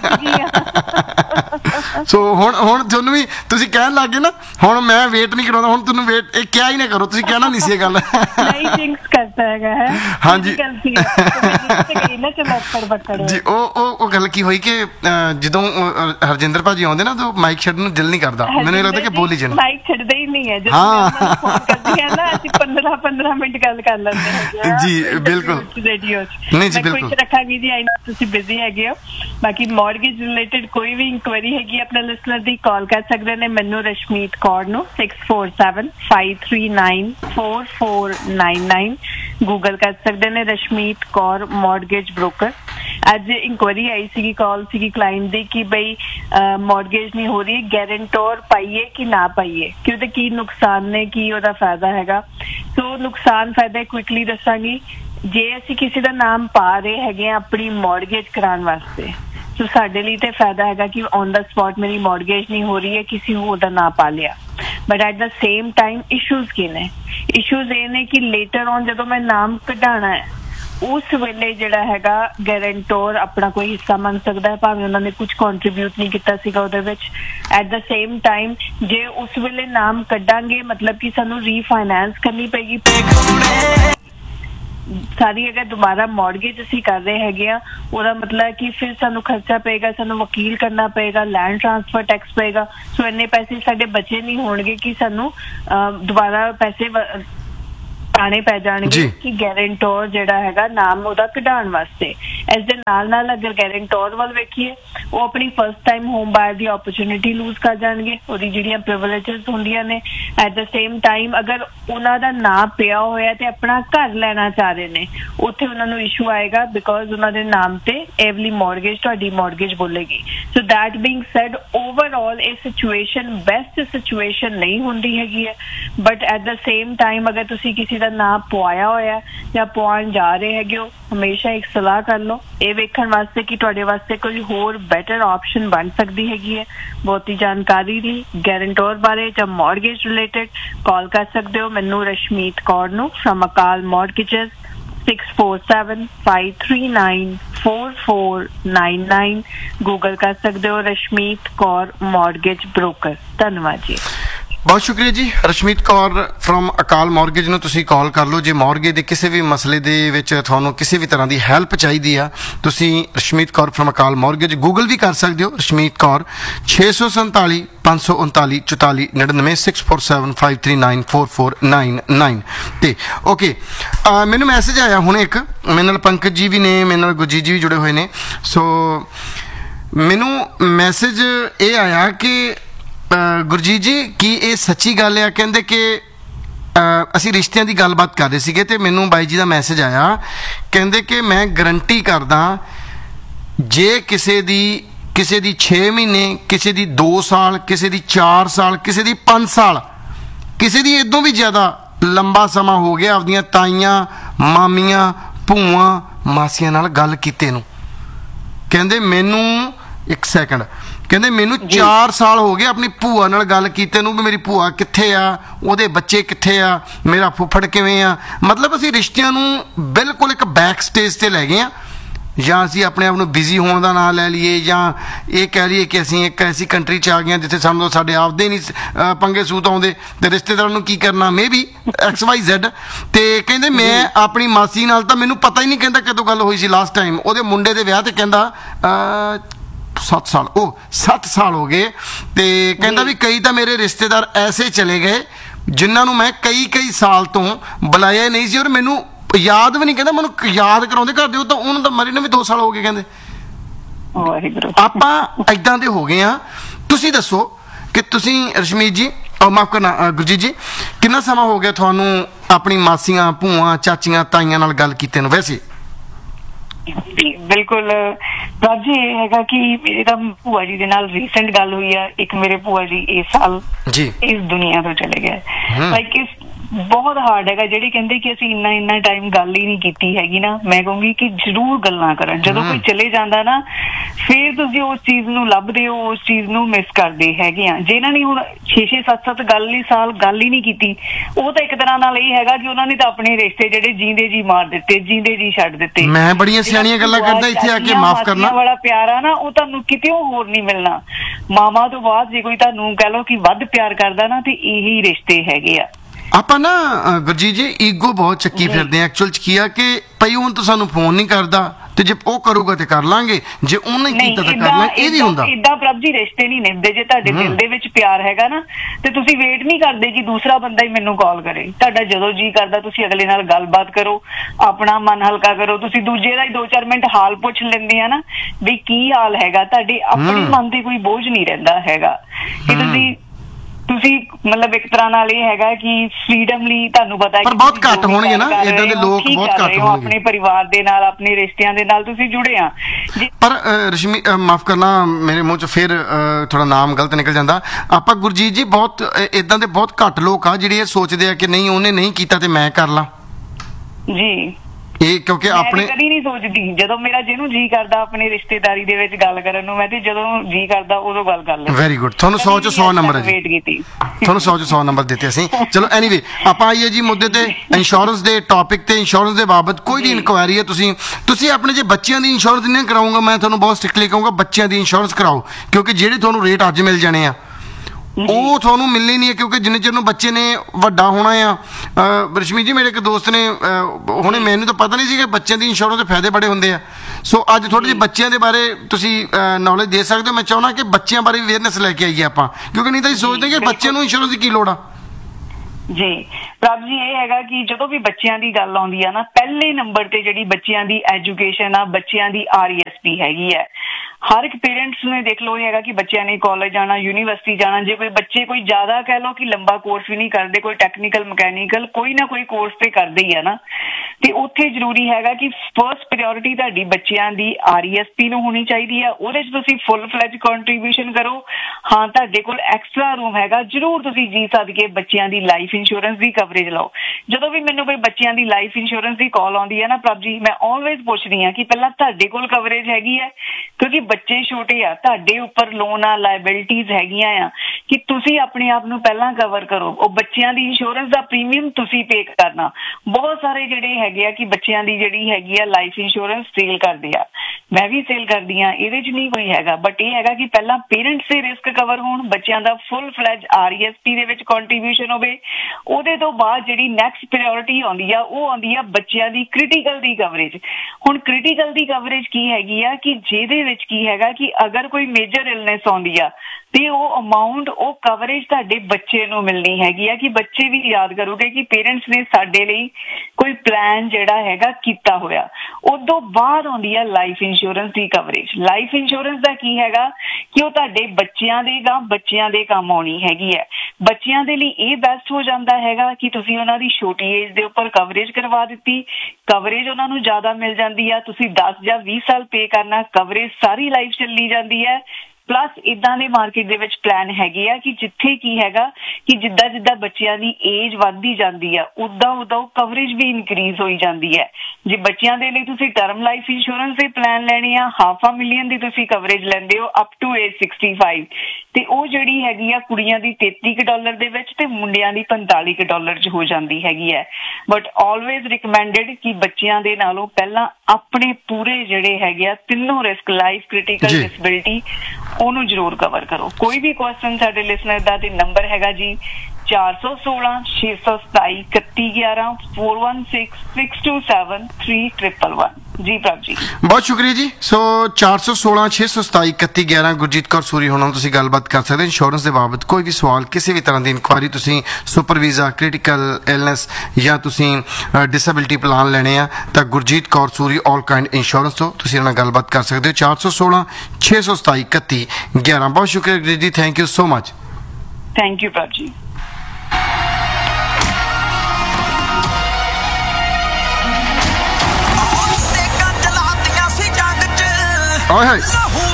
ਸੋ ਹੁਣ ਤੁਹਾਨੂੰ ਵੀ ਤੁਸੀਂ ਕਹਿਣ ਲੱਗ ਗਏ ਨਾ, ਹੁਣ ਮੈਂ ਵੇਟ ਨਹੀਂ ਕਰਾਉਂਦਾ, ਹੁਣ ਤੁਹਾਨੂੰ ਵੇਟ ਇਹ ਕਿਹਾ ਹੀ ਨਾ ਕਰੋ, ਤੁਸੀਂ ਕਹਿਣਾ ਨਹੀਂ ਸੀ ਇਹ ਗੱਲ। ਨਹੀਂ ਜਿੰਕਸ ਕਰਦਾ ਹੈਗਾ ਹੈ। ਹਾਂਜੀ ਜੀ ਉਹ ਗੱਲ ਕੀ ਹੋਈ ਕਿ ਜਦੋਂ ਹਰਜਿੰਦਰ ਭਾਜੀ ਆਉਂਦੇ ਨਾ ਤਾਂ ਮਾਈਕ ਛੱਡਣ ਨੂੰ ਦਿਲ ਨਹੀਂ ਕਰਦਾ, ਮੈਨੂੰ ਇਹ ਲੱਗਦਾ ਕਿ ਬੋਲੀ ਜਾਣ, ਮਾਈਕ ਛੱਡਦੇ ਹੀ ਨਹੀਂ ਹੈ। ਜਦੋਂ ਫੋਨ ਕਰਦੀ ਹੈ ਨਾ ਅਸੀਂ 15 ਮਿੰਟ ਗੱਲ ਕਰ ਲੈਂਦੇ ਹਾਂ ਜੀ। ਬਿਲਕੁਲ ਰੇਡੀਓ ਨਹੀਂ ਜੀ, ਬਿਲਕੁਲ ਰੱਖਾਂਗੀ ਜੀ। ਆਈ ਤੁਸੀਂ ਬਿਜ਼ੀ ਹੈਗੇ ਹੋ, ਬਾਕੀ ਮੌਰਗੇਜ ਰਿਲੇਟਡ ਕੋਈ ਵੀ ਇਨਕੁਆਇਰੀ ਹੈਗੀ ਆਪਣੇ ਲਿਸਨਰ ਦੀ, ਕਾਲ ਕਰ ਸਕਦੇ ਨੇ ਮੈਨੂੰ ਰਸ਼ਮੀਤ ਕੌਰ ਨੂੰ 647 539 4499। ਗੂਗਲ ਕਰ ਸਕਦੇ ਨੇ ਰਸ਼ਮੀਤ ਕੌਰ ਮੌਰਗੇਜ ਬ੍ਰੋਕਰ। ਅੱਜ ਇਨਕੁਆਇਰੀ ਆਈ ਸੀਗੀ, ਕਾਲ ਸੀਗੀ ਕਲਾਇੰਟ ਦੀ ਕਿ ਬਈ ਮੌਰਗੇਜ ਨਹੀਂ ਹੋ ਰਹੀ, ਗੈਰੰਟੋਰ ਪਾਈਏ ਕਿ ਨਾ ਪਾਈਏ, ਕਿ ਉਹਦੇ ਕੀ ਨੁਕਸਾਨ ਨੇ, ਕੀ ਉਹਦਾ ਫਾਇਦਾ ਹੈਗਾ। ਸੋ ਨੁਕਸਾਨ ਫਾਇਦਾ ਕੁਇਕਲੀ ਦੱਸਾਂਗੀ। ਜੇ ਅਸੀਂ ਕਿਸੇ ਦਾ ਨਾਮ ਪਾ ਰਹੇ ਹੈਗੇ ਆ ਆਪਣੀ ਮੌਰਗੇਜ ਕਰਾਉਣ ਵਾਸਤੇ, ਸੋ ਸਾਡੇ ਲਈ ਤੇ ਫਾਇਦਾ ਹੈਗਾ ਕਿ ਔਨ ਦਾ ਸਪੌਟ ਮੇਰੀ ਮੌਰਗੇਜ ਨਹੀਂ ਹੋ ਰਹੀ ਹੈ, ਕਿਸੇ ਹੋਰ ਦਾ ਨਾਂ ਪਾ ਲਿਆ। But at the same time issues ਕੀ ਨੇ? ਇਸ਼ੂਜ਼ ਇਹ ਨੇ ਕਿ ਲੇਟਰ ਔਨ ਜਦੋਂ ਮੈਂ ਨਾਮ ਕਢਾਉਣਾ ਹੈ, ਉਸ ਵੇਲੇ ਜਿਹੜਾ ਹੈਗਾ ਗਾਰੰਟੋਰ ਆਪਣਾ ਕੋਈ ਹਿੱਸਾ ਮੰਗ ਸਕਦਾ ਹੈ, ਭਾਵੇਂ ਉਹਨਾਂ ਨੇ ਕੁਝ ਕੰਟਰੀਬਿਊਟ ਨਹੀਂ ਕੀਤਾ ਸੀਗਾ ਉਹਦੇ ਵਿੱਚ। ਐਟ ਦ ਸੇਮ ਟਾਈਮ ਜੇ ਉਸ ਵੇਲੇ ਨਾਮ ਕੱਢਾਂਗੇ ਮਤਲਬ ਕਿ ਸਾਨੂੰ ਰੀਫਾਈਨੈਂਸ ਕਰਨੀ ਪਏਗੀ ਸਾਰੀ। ਅਗਰ ਦੁਬਾਰਾ ਮੌਰਗੇਜ ਅਸੀਂ ਕਰ ਰਹੇ ਹੈਗੇ ਆ ਉਹਦਾ ਮਤਲਬ ਕਿ ਫਿਰ ਸਾਨੂੰ ਖਰਚਾ ਪਏਗਾ, ਸਾਨੂੰ ਵਕੀਲ ਕਰਨਾ ਪਏਗਾ, ਲੈਂਡ ਟਰਾਂਸਫਰ ਟੈਕਸ ਪਏਗਾ। ਸੋ ਇੰਨੇ ਪੈਸੇ ਸਾਡੇ ਬਚੇ ਨਹੀਂ ਹੋਣਗੇ ਕਿ ਸਾਨੂੰ ਦੁਬਾਰਾ ਪੈਸੇ ਪਾਣੇ ਪੈ ਜਾਣਗੇ ਕਿ ਗਾਰੰਟੋਰ ਜਿਹੜਾ ਹੈਗਾ ਨਾਮ ਉਹਦਾ ਕਢਾਉਣ ਵਾਸਤੇ। ਇਸ ਦੇ ਨਾਲ ਨਾਲ ਅਗਰ ਗਾਰੰਟੋਰ ਵੱਲ ਵੇਖੀਏ ਉਹ ਆਪਣੀ ਫਸਟ ਟਾਈਮ ਹੋਮ ਬਾਇਰ ਦੀ ਓਪਰਚੁਨਿਟੀ ਲੂਜ਼ ਕਰ ਜਾਣਗੇ, ਉਹਦੀ ਜਿਹੜੀਆਂ ਪ੍ਰਿਵਿਲੇਜਸ ਹੁੰਦੀਆਂ ਨੇ। ਐਟ ਦ ਸੇਮ ਟਾਈਮ ਅਗਰ ਉਹਨਾਂ ਦਾ ਨਾਮ ਪਿਆ ਹੋਇਆ ਤੇ ਆਪਣਾ ਘਰ ਲੈਣਾ ਚਾਹ ਰਹੇ ਨੇ ਉੱਥੇ ਉਹਨਾਂ ਨੂੰ ਇਸ਼ੂ ਆਏਗਾ ਬਿਕੋਜ਼ ਉਹਨਾਂ ਦੇ ਨਾਮ ਤੇ ਏਵਲੀ ਮੌਰਗੇਜ ਤੁਹਾਡੀ mortgage ਬੋਲੇਗੀ। So that being sad overall ਇਹ ਸਿਚੁਏਸ਼ਨ ਬੈਸਟ ਸਿਚੁਏਸ਼ਨ ਨਹੀਂ ਹੁੰਦੀ ਹੈਗੀ ਹੈ, but at the same time ਅਗਰ ਤੁਸੀਂ ਕਿਸੇ ਦਾ ਨਾਮ ਪਵਾਇਆ ਹੋਇਆ ਜਾਂ ਪਵਾਉਣ ਜਾ ਰਹੇ ਹੈਗੇ ਹੋ ਹਮੇਸ਼ਾ ਇੱਕ ਸਲਾਹ ਕਰ ਲਓ ਇਹ ਵੇਖਣ ਵਾਸਤੇ ਕਿ ਤੁਹਾਡੇ ਵਾਸਤੇ ਕੋਈ ਹੋਰ ਬੈਟਰ ਆਪਸ਼ਨ ਬਣ ਸਕਦੀ ਹੈਗੀ ਹੈ। ਬਹੁਤੀ ਜਾਣਕਾਰੀ ਲਈ ਗਾਰੰਟੋਰ ਬਾਰੇ ਜਾਂ ਮੌਰਗੇਜ ਰਿਲੇਟਡ ਕਾਲ ਕਰ ਸਕਦੇ ਹੋ ਮੈਨੂੰ ਰਸ਼ਮੀਤ ਕੌਰ ਨੂੰ ਫਰਮ ਅਕਾਲ ਮੌਰਗੇਜਸ 6475394499 ਗੂਗਲ ਕਰ ਸਕਦੇ ਹੋ ਰਸ਼ਮੀਤ ਕੌਰ ਮੌਰਗੇਜ ਬ੍ਰੋਕਰ। ਧੰਨਵਾਦ ਜੀ। ਬਹੁਤ ਸ਼ੁਕਰੀਆ ਜੀ ਰਸ਼ਮੀਤ ਕੌਰ ਫਰਮ ਅਕਾਲ ਮੌਰਗੇਜ ਨੂੰ ਤੁਸੀਂ ਕਾਲ ਕਰ ਲਓ ਜੇ ਮੌਰਗੇਜ ਦੇ ਕਿਸੇ ਵੀ ਮਸਲੇ ਦੇ ਵਿੱਚ ਤੁਹਾਨੂੰ ਕਿਸੇ ਵੀ ਤਰ੍ਹਾਂ ਦੀ ਹੈਲਪ ਚਾਹੀਦੀ ਆ। ਤੁਸੀਂ ਰਸ਼ਮੀਤ ਕੌਰ ਫਰਮ ਅਕਾਲ ਮੌਰਗੇਜ ਗੂਗਲ ਵੀ ਕਰ ਸਕਦੇ ਹੋ ਰਸ਼ਮੀਤ ਕੌਰ 647 539 44 99 6475394499 ਤੇ ਓਕੇ। ਮੈਨੂੰ ਮੈਸੇਜ ਆਇਆ ਹੁਣ ਇੱਕ, ਮੇਰੇ ਨਾਲ ਪੰਕਜ ਜੀ ਵੀ ਨੇ, ਮੇਰੇ ਨਾਲ ਗੁਰਜੀਤ ਜੀ ਵੀ ਜੁੜੇ ਹੋਏ ਨੇ। ਸੋ ਮੈਨੂੰ ਮੈਸੇਜ ਇਹ ਆਇਆ ਕਿ ਗੁਰਜੀਤ ਜੀ ਕੀ ਇਹ ਸੱਚੀ ਗੱਲ ਆ? ਕਹਿੰਦੇ ਕਿ ਅਸੀਂ ਰਿਸ਼ਤਿਆਂ ਦੀ ਗੱਲਬਾਤ ਕਰ ਰਹੇ ਸੀਗੇ ਤੇ ਮੈਨੂੰ ਬਾਈ ਜੀ ਦਾ ਮੈਸੇਜ ਆਇਆ, ਕਹਿੰਦੇ ਕਿ ਮੈਂ ਗਰੰਟੀ ਕਰਦਾ ਜੇ ਕਿਸੇ ਦੀ 6 ਮਹੀਨੇ, ਕਿਸੇ ਦੀ 2 ਸਾਲ, ਕਿਸੇ ਦੀ 4 ਸਾਲ, ਕਿਸੇ ਦੀ 5 ਸਾਲ, ਕਿਸੇ ਦੀ ਇਦੋਂ ਵੀ ਜ਼ਿਆਦਾ ਲੰਬਾ ਸਮਾਂ ਹੋ ਗਿਆ ਆਪਦੀਆਂ ਤਾਈਆਂ, ਮਾਮੀਆਂ, ਭੂਆ, ਮਾਸੀਆਂ ਨਾਲ ਗੱਲ ਕੀਤੇ ਨੂੰ। ਕਹਿੰਦੇ ਮੈਨੂੰ ਇੱਕ ਸੈਕਿੰਡ, ਕਹਿੰਦੇ ਮੈਨੂੰ 4 ਸਾਲ ਹੋ ਗਏ ਆਪਣੀ ਭੂਆ ਨਾਲ ਗੱਲ ਕੀਤੇ ਨੂੰ ਵੀ ਮੇਰੀ ਭੂਆ ਕਿੱਥੇ ਆ, ਉਹਦੇ ਬੱਚੇ ਕਿੱਥੇ ਆ, ਮੇਰਾ ਫੁੱਫੜ ਕਿਵੇਂ ਆ। ਮਤਲਬ ਅਸੀਂ ਰਿਸ਼ਤਿਆਂ ਨੂੰ ਬਿਲਕੁਲ ਇੱਕ ਬੈਕ ਸਟੇਜ ਤੇ ਲੈ ਗਏ ਆ, ਜਾਂ ਅਸੀਂ ਆਪਣੇ ਆਪ ਨੂੰ ਬਿਜ਼ੀ ਹੋਣ ਦਾ ਨਾਂ ਲੈ ਲਈਏ, ਜਾਂ ਇਹ ਕਹਿ ਲਈਏ ਕਿ ਅਸੀਂ ਇੱਕ ਐਸੀ ਕੰਟਰੀ 'ਚ ਆ ਗਏ ਜਿੱਥੇ ਸਾਨੂੰ ਸਾਡੇ ਆਪਦੇ ਨਹੀਂ ਪੰਗੇ ਸੂਤ ਆਉਂਦੇ ਤੇ ਰਿਸ਼ਤੇਦਾਰਾਂ ਨੂੰ ਕੀ ਕਰਨਾ, ਮੇ ਬੀ XYZ। ਤੇ ਕਹਿੰਦੇ ਮੈਂ ਆਪਣੀ ਮਾਸੀ ਨਾਲ ਤਾਂ ਮੈਨੂੰ ਪਤਾ ਹੀ ਨਹੀਂ, ਕਹਿੰਦਾ ਕਦੋਂ ਗੱਲ ਹੋਈ ਸੀ ਲਾਸਟ ਟਾਈਮ, ਉਹਦੇ ਮੁੰਡੇ ਦੇ ਵਿਆਹ ਤੇ ਕਹਿੰਦਾ 7 ਸਾਲ ਹੋ ਗਏ। ਤੇ ਕਹਿੰਦਾ ਵੀ ਕਈ ਤਾਂ ਮੇਰੇ ਰਿਸ਼ਤੇਦਾਰ ਐਸੇ ਚਲੇ ਗਏ ਜਿਨ੍ਹਾਂ ਨੂੰ ਮੈਂ ਕਈ ਸਾਲ ਤੋਂ ਬੁਲਾਇਆ ਨਹੀਂ ਸੀ ਔਰ ਮੈਨੂੰ ਯਾਦ ਵੀ ਨਹੀਂ, ਕਹਿੰਦਾ ਮੈਨੂੰ ਯਾਦ ਕਰਾਉਂਦੇ ਘਰ ਦੇ, ਉਹ ਤਾਂ ਉਹਨਾਂ ਦਾ ਮਰੇ ਨੂੰ ਵੀ 2 ਸਾਲ ਹੋ ਗਏ। ਕਹਿੰਦੇ ਆਪਾਂ ਏਦਾਂ ਦੇ ਹੋ ਗਏ ਆ। ਤੁਸੀਂ ਦੱਸੋ ਕਿ ਤੁਸੀਂ ਰਸ਼ਮੀਤ ਜੀ, ਮਾਫ ਕਰਨਾ ਗੁਰਜੀਤ ਜੀ, ਕਿੰਨਾ ਸਮਾਂ ਹੋ ਗਿਆ ਤੁਹਾਨੂੰ ਆਪਣੀ ਮਾਸੀਆਂ, ਭੂਆ, ਚਾਚੀਆਂ, ਤਾਈਆਂ ਨਾਲ ਗੱਲ ਕੀਤੇ ਨੂੰ? ਵੈਸੇ ਬਿਲਕੁਲ ਪ੍ਰਭ ਜੀ ਇਹ ਹੈਗਾ ਕਿ ਮੇਰੇ ਤਾਂ ਭੂਆ ਜੀ ਦੇ ਨਾਲ ਰੀਸੈਂਟ ਗੱਲ ਹੋਈ ਆ। ਇੱਕ ਮੇਰੇ ਭੂਆ ਜੀ ਇਸ ਸਾਲ ਇਸ ਦੁਨੀਆ ਤੋਂ ਚਲੇ ਗਏ। ਲਾਈਕ ਬਹੁਤ ਹਾਰਡ ਹੈਗਾ ਜਿਹੜੇ ਕਹਿੰਦੇ ਕਿ ਅਸੀਂ ਇੰਨਾ ਟਾਈਮ ਗੱਲ ਹੀ ਨਹੀਂ ਕੀਤੀ ਹੈਗੀ ਨਾ। ਮੈਂ ਕਹੂੰਗੀ ਕਿ ਜ਼ਰੂਰ ਗੱਲਾਂ ਕਰਨ। ਜਦੋਂ ਕੋਈ ਚਲੇ ਜਾਂਦਾ ਨਾ ਫਿਰ ਤੁਸੀਂ ਉਸ ਚੀਜ਼ ਨੂੰ ਲੱਭਦੇ ਹੋ, ਉਸ ਚੀਜ਼ ਨੂੰ ਮਿਸ ਕਰਦੇ ਹੈਗੇ ਆ। ਜਿਹਨਾਂ ਨੇ ਹੁਣ 6-7 ਸਾਲ ਗੱਲ ਹੀ ਨਹੀਂ ਕੀਤੀ ਉਹ ਤਾਂ ਇੱਕ ਤਰ੍ਹਾਂ ਨਾਲ ਇਹ ਹੈਗਾ ਕਿ ਉਹਨਾਂ ਨੇ ਤਾਂ ਆਪਣੇ ਰਿਸ਼ਤੇ ਜਿਹੜੇ ਜੀਂਦੇ ਜੀ ਮਾਰ ਦਿੱਤੇ, ਜੀਂਦੇ ਜੀ ਛੱਡ ਦਿੱਤੇ। ਮੈਂ ਬੜੀਆਂ ਸਿਆਣੀਆਂ ਗੱਲਾਂ ਕਰਦਾ ਇੱਥੇ ਆ ਕੇ, ਮਾਫ ਕਰਨਾ, ਵਾਲਾ ਪਿਆਰ ਆ ਨਾ ਉਹ ਤੁਹਾਨੂੰ ਕਿਤੇ ਹੋਰ ਨਹੀਂ ਮਿਲਣਾ। ਮਾਮਾ ਤੋਂ ਬਾਅਦ ਜੇ ਕੋਈ ਤੁਹਾਨੂੰ ਕਹਿ ਲਓ ਕਿ ਵੱਧ ਪਿਆਰ ਕਰਦਾ ਨਾ ਤੇ ਇਹੀ ਰਿਸ਼ਤੇ ਹੈਗੇ ਆ। ਆਪਾਂ ਨਾ ਗੁਰਜੀਤ ਜੀ ਈਗੋ ਬਹੁਤ ਚੱਕੀ ਫਿਰਦੇ ਆ। ਐਕਚੁਅਲ ਚ ਕੀ ਆ ਕਿ ਭਈ ਹੁਣ ਤਾਂ ਸਾਨੂੰ ਫੋਨ ਨਹੀਂ ਕਰਦਾ ਤੇ ਜੇ ਉਹ ਕਰੂਗਾ ਤੇ ਕਰ ਲਾਂਗੇ, ਜੇ ਉਹਨੇ ਕੀਤਾ ਤਾਂ ਕਰ ਲਾਂਗੇ। ਇਹ ਵੀ ਹੁੰਦਾ ਇਦਾਂ ਪ੍ਰਭ ਜੀ ਰਿਸ਼ਤੇ ਨਹੀਂ ਨਿਭਦੇ। ਜੇ ਤੁਹਾਡੇ ਦਿਲ ਦੇ ਵਿੱਚ ਪਿਆਰ ਹੈਗਾ ਨਾ ਤੇ ਤੁਸੀਂ ਵੇਟ ਨਹੀਂ ਕਰਦੇ ਕਿ ਦੂਸਰਾ ਬੰਦਾ ਹੀ ਮੈਨੂੰ ਕਾਲ ਕਰੇ। ਤੁਹਾਡਾ ਜਦੋਂ ਜੀ ਕਰਦਾ ਤੁਸੀਂ ਅਗਲੇ ਨਾਲ ਗੱਲਬਾਤ ਕਰੋ, ਆਪਣਾ ਮਨ ਹਲਕਾ ਕਰੋ। ਤੁਸੀਂ ਦੂਜੇ ਦਾ ਹੀ 2-4 ਮਿੰਟ ਹਾਲ ਪੁੱਛ ਲੈਂਦੇ ਆ ਨਾ ਵੀ ਕੀ ਹਾਲ ਹੈਗਾ, ਤੁਹਾਡੇ ਆਪਣੇ ਮਨ ਤੇ ਕੋਈ ਬੋਝ ਨਹੀਂ ਰਹਿੰਦਾ ਹੈਗਾ ਕਿ ਤੁਸੀਂ ਮਤਲਬ ਇੱਕ ਤਰ੍ਹਾਂ ਨਾਲ ਇਹ ਹੈਗਾ ਕਿ ਫਰੀडम ਲਈ ਤੁਹਾਨੂੰ ਪਤਾ ਹੈ ਪਰ ਬਹੁਤ ਘੱਟ ਹੋਣਗੇ ਨਾ ਇਦਾਂ ਦੇ ਲੋਕ, ਬਹੁਤ ਘੱਟ ਹੋਣਗੇ। ਆਪਣੇ ਪਰਿਵਾਰ ਦੇ ਨਾਲ, ਆਪਣੇ ਰਿਸ਼ਤਿਆਂ ਦੇ ਨਾਲ ਤੁਸੀਂ ਜੁੜੇ ਆ। ਪਰ ਰਸ਼ਮੀ ਮਾਫ ਕਰਨਾ ਮੇਰੇ ਮੂੰਹ ਚ ਫਿਰ ਥੋੜਾ ਨਾਮ ਗਲਤ ਨਿਕਲ ਜਾਂਦਾ। ਆਪਾਂ ਗੁਰਜੀਤ ਜੀ ਬਹੁਤ ਇਦਾਂ ਦੇ ਬਹੁਤ ਘੱਟ ਲੋਕ ਆ ਜਿਹੜੇ ਇਹ ਸੋਚਦੇ ਆ ਕਿ ਨਹੀਂ ਉਹਨੇ ਨਹੀਂ ਕੀਤਾ ਤੇ ਮੈਂ ਕਰ ਲਾਂ ਜੀ। ਇਹ ਕਿਉਂਕਿ ਆਪਣੇ ਕਦੀ ਨਹੀਂ ਸੋਚਦੀ, ਜਦੋਂ ਮੇਰਾ ਜਿਹਨੂੰ ਜੀ ਕਰਦਾ ਆਪਣੀ ਰਿਸ਼ਤੇਦਾਰੀ ਦੇ ਵਿੱਚ ਗੱਲ ਕਰਨ ਨੂੰ, ਮੈਂ ਤੇ ਜਦੋਂ ਜੀ ਕਰਦਾ ਉਦੋਂ ਗੱਲ ਕਰ ਲੈਂਦੀ। ਵੈਰੀ ਗੁੱਡ, ਤੁਹਾਨੂੰ 100 ਚ 100 ਨੰਬਰ ਹੈ ਜੀ, ਤੁਹਾਨੂੰ 100 ਚ 100 ਨੰਬਰ ਦਿੱਤੇ ਅਸੀਂ। ਚਲੋ ਐਨੀਵੇ ਆਪਾਂ ਆਈਏ ਜੀ ਮੁੱਦੇ ਤੇ, ਇੰਸ਼ੋਰੈਂਸ ਦੇ ਟੌਪਿਕ ਤੇ। ਇੰਸ਼ੋਰੈਂਸ ਦੇ ਬਾਬਤ ਕੋਈ ਵੀ ਇਨਕੁਆਇਰੀ ਹੈ, ਤੁਸੀਂ ਆਪਣੇ ਜੇ ਬੱਚਿਆਂ ਦੀ ਇੰਸ਼ੋਰੈਂਸ ਨਹੀਂ ਕਰਾਊਂਗਾ, ਮੈਂ ਤੁਹਾਨੂੰ ਬਹੁਤ ਸਟ੍ਰਿਕਟਲੀ ਕਹੂੰਗਾ ਬੱਚਿਆਂ ਦੀ ਇੰਸ਼ੋਰੈਂਸ ਕਰਾਓ, ਕਿਉਂਕਿ ਜਿਹੜੇ ਤੁਹਾਨੂੰ ਰੇਟ ਅੱਜ ਮਿਲ ਜਾਣੇ ਆ ਉਹ ਤੁਹਾਨੂੰ ਮਿਲਣੇ ਨਹੀਂ ਹੈ, ਕਿਉਂਕਿ ਜਿੰਨੇ ਚਿਰ ਨੂੰ ਬੱਚੇ ਨੇ ਵੱਡਾ ਹੋਣਾ ਆ। ਰਸ਼ਮੀ ਜੀ ਮੇਰੇ ਇੱਕ ਦੋਸਤ ਨੇ ਹੁਣੇ, ਮੈਨੂੰ ਤਾਂ ਪਤਾ ਨਹੀਂ ਸੀ ਕਿ ਬੱਚਿਆਂ ਦੀ ਇੰਸ਼ੋਰੈਂਸ ਦੇ ਫਾਇਦੇ ਬੜੇ ਹੁੰਦੇ ਆ। ਸੋ ਅੱਜ ਥੋੜ੍ਹੇ ਜਿਹੇ ਬੱਚਿਆਂ ਦੇ ਬਾਰੇ ਤੁਸੀਂ ਨੌਲੇਜ ਦੇ ਸਕਦੇ ਹੋ। ਮੈਂ ਚਾਹੁੰਦਾ ਕਿ ਬੱਚਿਆਂ ਬਾਰੇ ਵੀ ਅਵੇਅਰਨੈਸ ਲੈ ਕੇ ਆਈਏ ਆਪਾਂ, ਕਿਉਂਕਿ ਨਹੀਂ ਤਾਂ ਅਸੀਂ ਸੋਚਦੇ ਕਿ ਬੱਚਿਆਂ ਨੂੰ ਇੰਸ਼ੋਰੈਂਸ ਦੀ ਕੀ ਲੋੜ ਆ। ਜੀ ਪ੍ਰਭ ਜੀ, ਇਹ ਹੈਗਾ ਕਿ ਜਦੋਂ ਵੀ ਬੱਚਿਆਂ ਦੀ ਗੱਲ ਆਉਂਦੀ ਆ ਨਾ, ਪਹਿਲੇ ਨੰਬਰ ਤੇ ਜਿਹੜੀ ਬੱਚਿਆਂ ਦੀ ਐਜੂਕੇਸ਼ਨ ਆ, ਬੱਚਿਆਂ ਦੀ RESP ਹੈਗੀ ਹੈ। ਹਰ ਇੱਕ ਪੇਰੈਂਟਸ ਨੂੰ ਦੇਖ ਲਓ, ਇਹ ਹੈਗਾ ਕਿ ਬੱਚਿਆਂ ਨੇ ਕਾਲਜ ਜਾਣਾ, ਯੂਨੀਵਰਸਿਟੀ ਜਾਣਾ। ਜੇ ਕੋਈ ਬੱਚੇ ਕੋਈ ਜ਼ਿਆਦਾ ਕਹਿ ਲਓ ਕਿ ਲੰਬਾ ਕੋਰਸ ਵੀ ਨਹੀਂ ਕਰਦੇ, ਕੋਈ ਟੈਕਨੀਕਲ ਮਕੈਨੀਕਲ ਕੋਈ ਨਾ ਕੋਈ ਕੋਰਸ ਤੇ ਕਰਦੇ ਹੀ ਆ ਨਾ, ਤੇ ਉੱਥੇ ਜ਼ਰੂਰੀ ਹੈਗਾ ਕਿ ਫਰਸਟ ਪ੍ਰਾਇੋਰਟੀ ਤੁਹਾਡੀ ਬੱਚਿਆਂ ਦੀ RESP ਨੂੰ ਹੋਣੀ ਚਾਹੀਦੀ ਹੈ। ਉਹਦੇ 'ਚ ਤੁਸੀਂ ਫੁੱਲ ਫਲੈਜ ਕੰਟਰੀਬਿਊਸ਼ਨ ਕਰੋ। ਹਾਂ, ਤੁਹਾਡੇ ਕੋਲ ਐਕਸਟਰਾ ਰੂਮ ਹੈਗਾ, ਜ਼ਰੂਰ ਤੁਸੀਂ ਜੀ ਸੱਦ ਕੇ ਬੱਚਿਆਂ ਦੀ ਲਾਈਫ ਇੰਸ਼ੋਰੈਂਸ ਦੀ ਕਵਰੇਜ ਲਓ। ਜਦੋਂ ਵੀ ਮੈਨੂੰ ਕੋਈ ਬੱਚਿਆਂ ਦੀ ਲਾਈਫ ਇੰਸ਼ੋਰੈਂਸ ਦੀ ਕਾਲ ਆਉਂਦੀ ਹੈ ਨਾ ਪ੍ਰਭ ਜੀ, ਮੈਂ ਆਲਵੇਜ਼ ਪੁੱਛਦੀ ਹਾਂ ਕਿ ਪਹਿਲਾਂ ਤੁਹਾਡੇ ਕੋਲ ਕਵਰੇਜ ਹੈਗੀ ਹੈ, ਕਿਉਂਕਿ ਬੱਚੇ ਛੋਟੇ ਆ, ਤੁਹਾਡੇ ਉੱਪਰ ਲੋਨ ਆ, ਲਾਇਬਿਲਿਟੀਜ਼ ਹੈਗੀਆਂ ਆ, ਕਿ ਤੁਸੀਂ ਆਪਣੇ ਆਪ ਨੂੰ ਪਹਿਲਾਂ ਕਵਰ ਕਰੋ। ਉਹ ਬੱਚਿਆਂ ਦੀ ਇੰਸ਼ੋਰੈਂਸ ਦਾ ਪ੍ਰੀਮੀਅਮ ਤੁਸੀਂ ਪੇ ਕਰਨਾ। ਬਹੁਤ ਸਾਰੇ ਜਿਹੜੇ ਹੈਗੇ ਆ ਕਿ ਬੱਚਿਆਂ ਦੀ ਜਿਹੜੀ ਹੈਗੀ ਆ ਲਾਈਫ ਇੰਸ਼ੋਰੈਂਸ ਸੇਲ ਕਰਦੇ ਆ, ਮੈਂ ਵੀ ਸੇਲ ਕਰਦੀ ਹਾਂ, ਇਹਦੇ 'ਚ ਨਹੀਂ ਕੋਈ ਹੈਗਾ। ਬਟ ਇਹ ਹੈਗਾ ਕਿ ਪਹਿਲਾਂ ਪੇਰੈਂਟਸ ਦੇ ਰਿਸਕ ਕਵਰ ਹੋਣ, ਬੱਚਿਆਂ ਦਾ ਫੁੱਲ ਫਲੈਜ RESP ਦੇ ਵਿੱਚ ਕੰਟਰੀਬਿਊਸ਼ਨ ਹੋਵੇ। ਉਹਦੇ ਤੋਂ ਬਾਅਦ ਜਿਹੜੀ ਨੈਕਸਟ ਪ੍ਰਾਇੋਰਟੀ ਆਉਂਦੀ ਆ, ਉਹ ਆਉਂਦੀ ਆ ਬੱਚਿਆਂ ਦੀ ਕ੍ਰਿਟੀਕਲ ਦੀ ਕਵਰੇਜ। ਹੁਣ ਕ੍ਰਿਟੀਕਲ ਦੀ ਕਵਰੇਜ ਕੀ ਹੈਗੀ ਆ ਕਿ ਜਿਹਦੇ ਵਿੱਚ ਕੀ ਹੈਗਾ ਕਿ ਅਗਰ ਕੋਈ ਮੇਜਰ ਇਲਨੈਸ ਆਉਂਦੀ ਆ ਤੇ ਉਹ ਅਮਾਊਂਟ, ਉਹ ਕਵਰੇਜ ਤੁਹਾਡੇ ਬੱਚੇ ਨੂੰ ਮਿਲਣੀ ਹੈਗੀ ਆ। ਕਿ ਬੱਚੇ ਵੀ ਯਾਦ ਕਰੋਗੇ ਕਿ ਪੇਰੈਂਟਸ ਨੇ ਸਾਡੇ ਲਈ ਕੋਈ ਪਲਾਨ ਜਿਹੜਾ ਹੈਗਾ ਕੀਤਾ ਹੋਇਆ। ਉਦੋਂ ਬਾਅਦ ਆਉਂਦੀ ਆ ਲਾਈਫ ਇੰਸ਼ੋਰੈਂਸ ਦੀ ਕਵਰੇਜ। ਲਾਈਫ ਇੰਸ਼ੋਰੈਂਸ ਦਾ ਕੀ ਹੈਗਾ ਕਿ ਉਹ ਤੁਹਾਡੇ ਬੱਚਿਆਂ ਦੇ ਕੰਮ ਆਉਣੀ ਹੈਗੀ ਹੈ। ਬੱਚਿਆਂ ਦੇ ਲਈ ਇਹ ਬੈਸਟ ਹੋ ਜਾਂਦਾ ਹੈਗਾ ਕਿ ਤੁਸੀਂ ਉਹਨਾਂ ਦੀ ਛੋਟੀ ਏਜ ਦੇ ਉੱਪਰ ਕਵਰੇਜ ਕਰਵਾ ਦਿੱਤੀ, ਕਵਰੇਜ ਉਹਨਾਂ ਨੂੰ ਜ਼ਿਆਦਾ ਮਿਲ ਜਾਂਦੀ ਆ। ਤੁਸੀਂ 10 ਜਾਂ 20 ਸਾਲ ਪੇ ਕਰਨਾ, ਕਵਰੇਜ ਸਾਰੀ ਲਾਈਫ ਚੱਲੀ ਜਾਂਦੀ ਹੈ। ਪਲੱਸ ਇਦਾਂ ਦੇ ਮਾਰਕੀਟ ਦੇ ਵਿੱਚ ਪਲਾਨ ਹੈਗੇ ਆ ਕਿ ਜਿੱਥੇ ਕੀ ਹੈਗਾ ਕਿ ਜਿੱਦਾਂ ਜਿੱਦਾਂ ਬੱਚਿਆਂ ਦੀ ਏਜ ਵੱਧਦੀ ਜਾਂਦੀ ਆ, ਉਦਾਂ ਉਹ ਕਵਰੇਜ ਵੀ ਇਨਕਰੀਜ਼ ਹੋਈ ਜਾਂਦੀ ਹੈ। ਜੇ ਬੱਚਿਆਂ ਦੇ ਲਈ ਤੁਸੀਂ ਟਰਮ ਲਾਈਫ ਇੰਸ਼ੋਰੈਂਸ ਦੇ ਪਲਾਨ ਲੈਣੇ ਆ, $500,000 ਦੀ ਤੁਸੀਂ ਕਵਰੇਜ ਲੈਂਦੇ ਹੋ ਅਪ ਟੂ ਏਜ 65, ਤੇ ਉਹ ਜਿਹੜੀ ਹੈਗੀ ਆ ਕੁੜੀਆਂ ਦੀ $33 ਦੇ ਵਿੱਚ ਤੇ ਮੁੰਡਿਆਂ ਦੀ $45 'ਚ ਹੋ ਜਾਂਦੀ ਹੈਗੀ ਹੈ। ਬਟ ਆਲਵੇਜ਼ ਰਿਕਮੈਂਡਡ ਕਿ ਬੱਚਿਆਂ ਦੇ ਨਾਲੋਂ ਪਹਿਲਾਂ ਆਪਣੇ ਪੂਰੇ ਜਿਹੜੇ ਹੈਗੇ ਆ ਤਿੰਨੋਂ ਰਿਸਕ, ਲਾਈਫ, ਕ੍ਰਿਟੀਕਲ, ਡਿਸੇਬਿਲਿਟੀ, ਉਹਨੂੰ ਜ਼ਰੂਰ ਕਵਰ ਕਰੋ। ਕੋਈ ਵੀ ਕੁਐਸਚਨ ਸਾਡੇ ਲਿਸਨਰ ਦਾ ਤੇ ਨੰਬਰ ਹੈਗਾ ਜੀ 416-627-3111 416-627-3111। ਜੀ ਪ੍ਰਭ ਜੀ, ਬਹੁਤ ਸ਼ੁਕਰੀਆ ਜੀ। ਸੋ 416-627-3111 ਗੁਰਜੀਤ ਕੌਰ ਸੂਰੀ ਹੋਣਾ ਤੁਸੀਂ ਗੱਲਬਾਤ ਕਰ ਸਕਦੇ। ਇੰਸ਼ੋਰੈਂਸ ਦੇ ਬਾਬਤ ਕੋਈ ਵੀ ਸਵਾਲ, ਕਿਸੇ ਵੀ ਤਰ੍ਹਾਂ ਦੀ ਇਨਕੁਆਇਰੀ, ਤੁਸੀਂ ਸੁਪਰ ਵੀਜ਼ਾ, ਕ੍ਰਿਟੀਕਲ ਇਲਨੈਸ ਜਾਂ ਤੁਸੀਂ ਡਿਸੇਬਿਲਿਟੀ ਪਲਾਨ ਲੈਣੇ ਆ ਤਾਂ ਗੁਰਜੀਤ ਕੌਰ ਸੂਰੀ ਆਲ ਕਾਈਂਡ ਇੰਸ਼ੋਰੈਂਸ ਤੋਂ ਤੁਸੀਂ ਇਹਨਾਂ ਨਾਲ ਗੱਲਬਾਤ ਕਰ ਸਕਦੇ ਹੋ। 416-627-3111। ਬਹੁਤ ਸ਼ੁਕਰੀਆ ਗੁਰਜੀਤ ਜੀ, thank you so much. Thank you ਪ੍ਰਭ ਜੀ। ਓਏ ਹੋਏ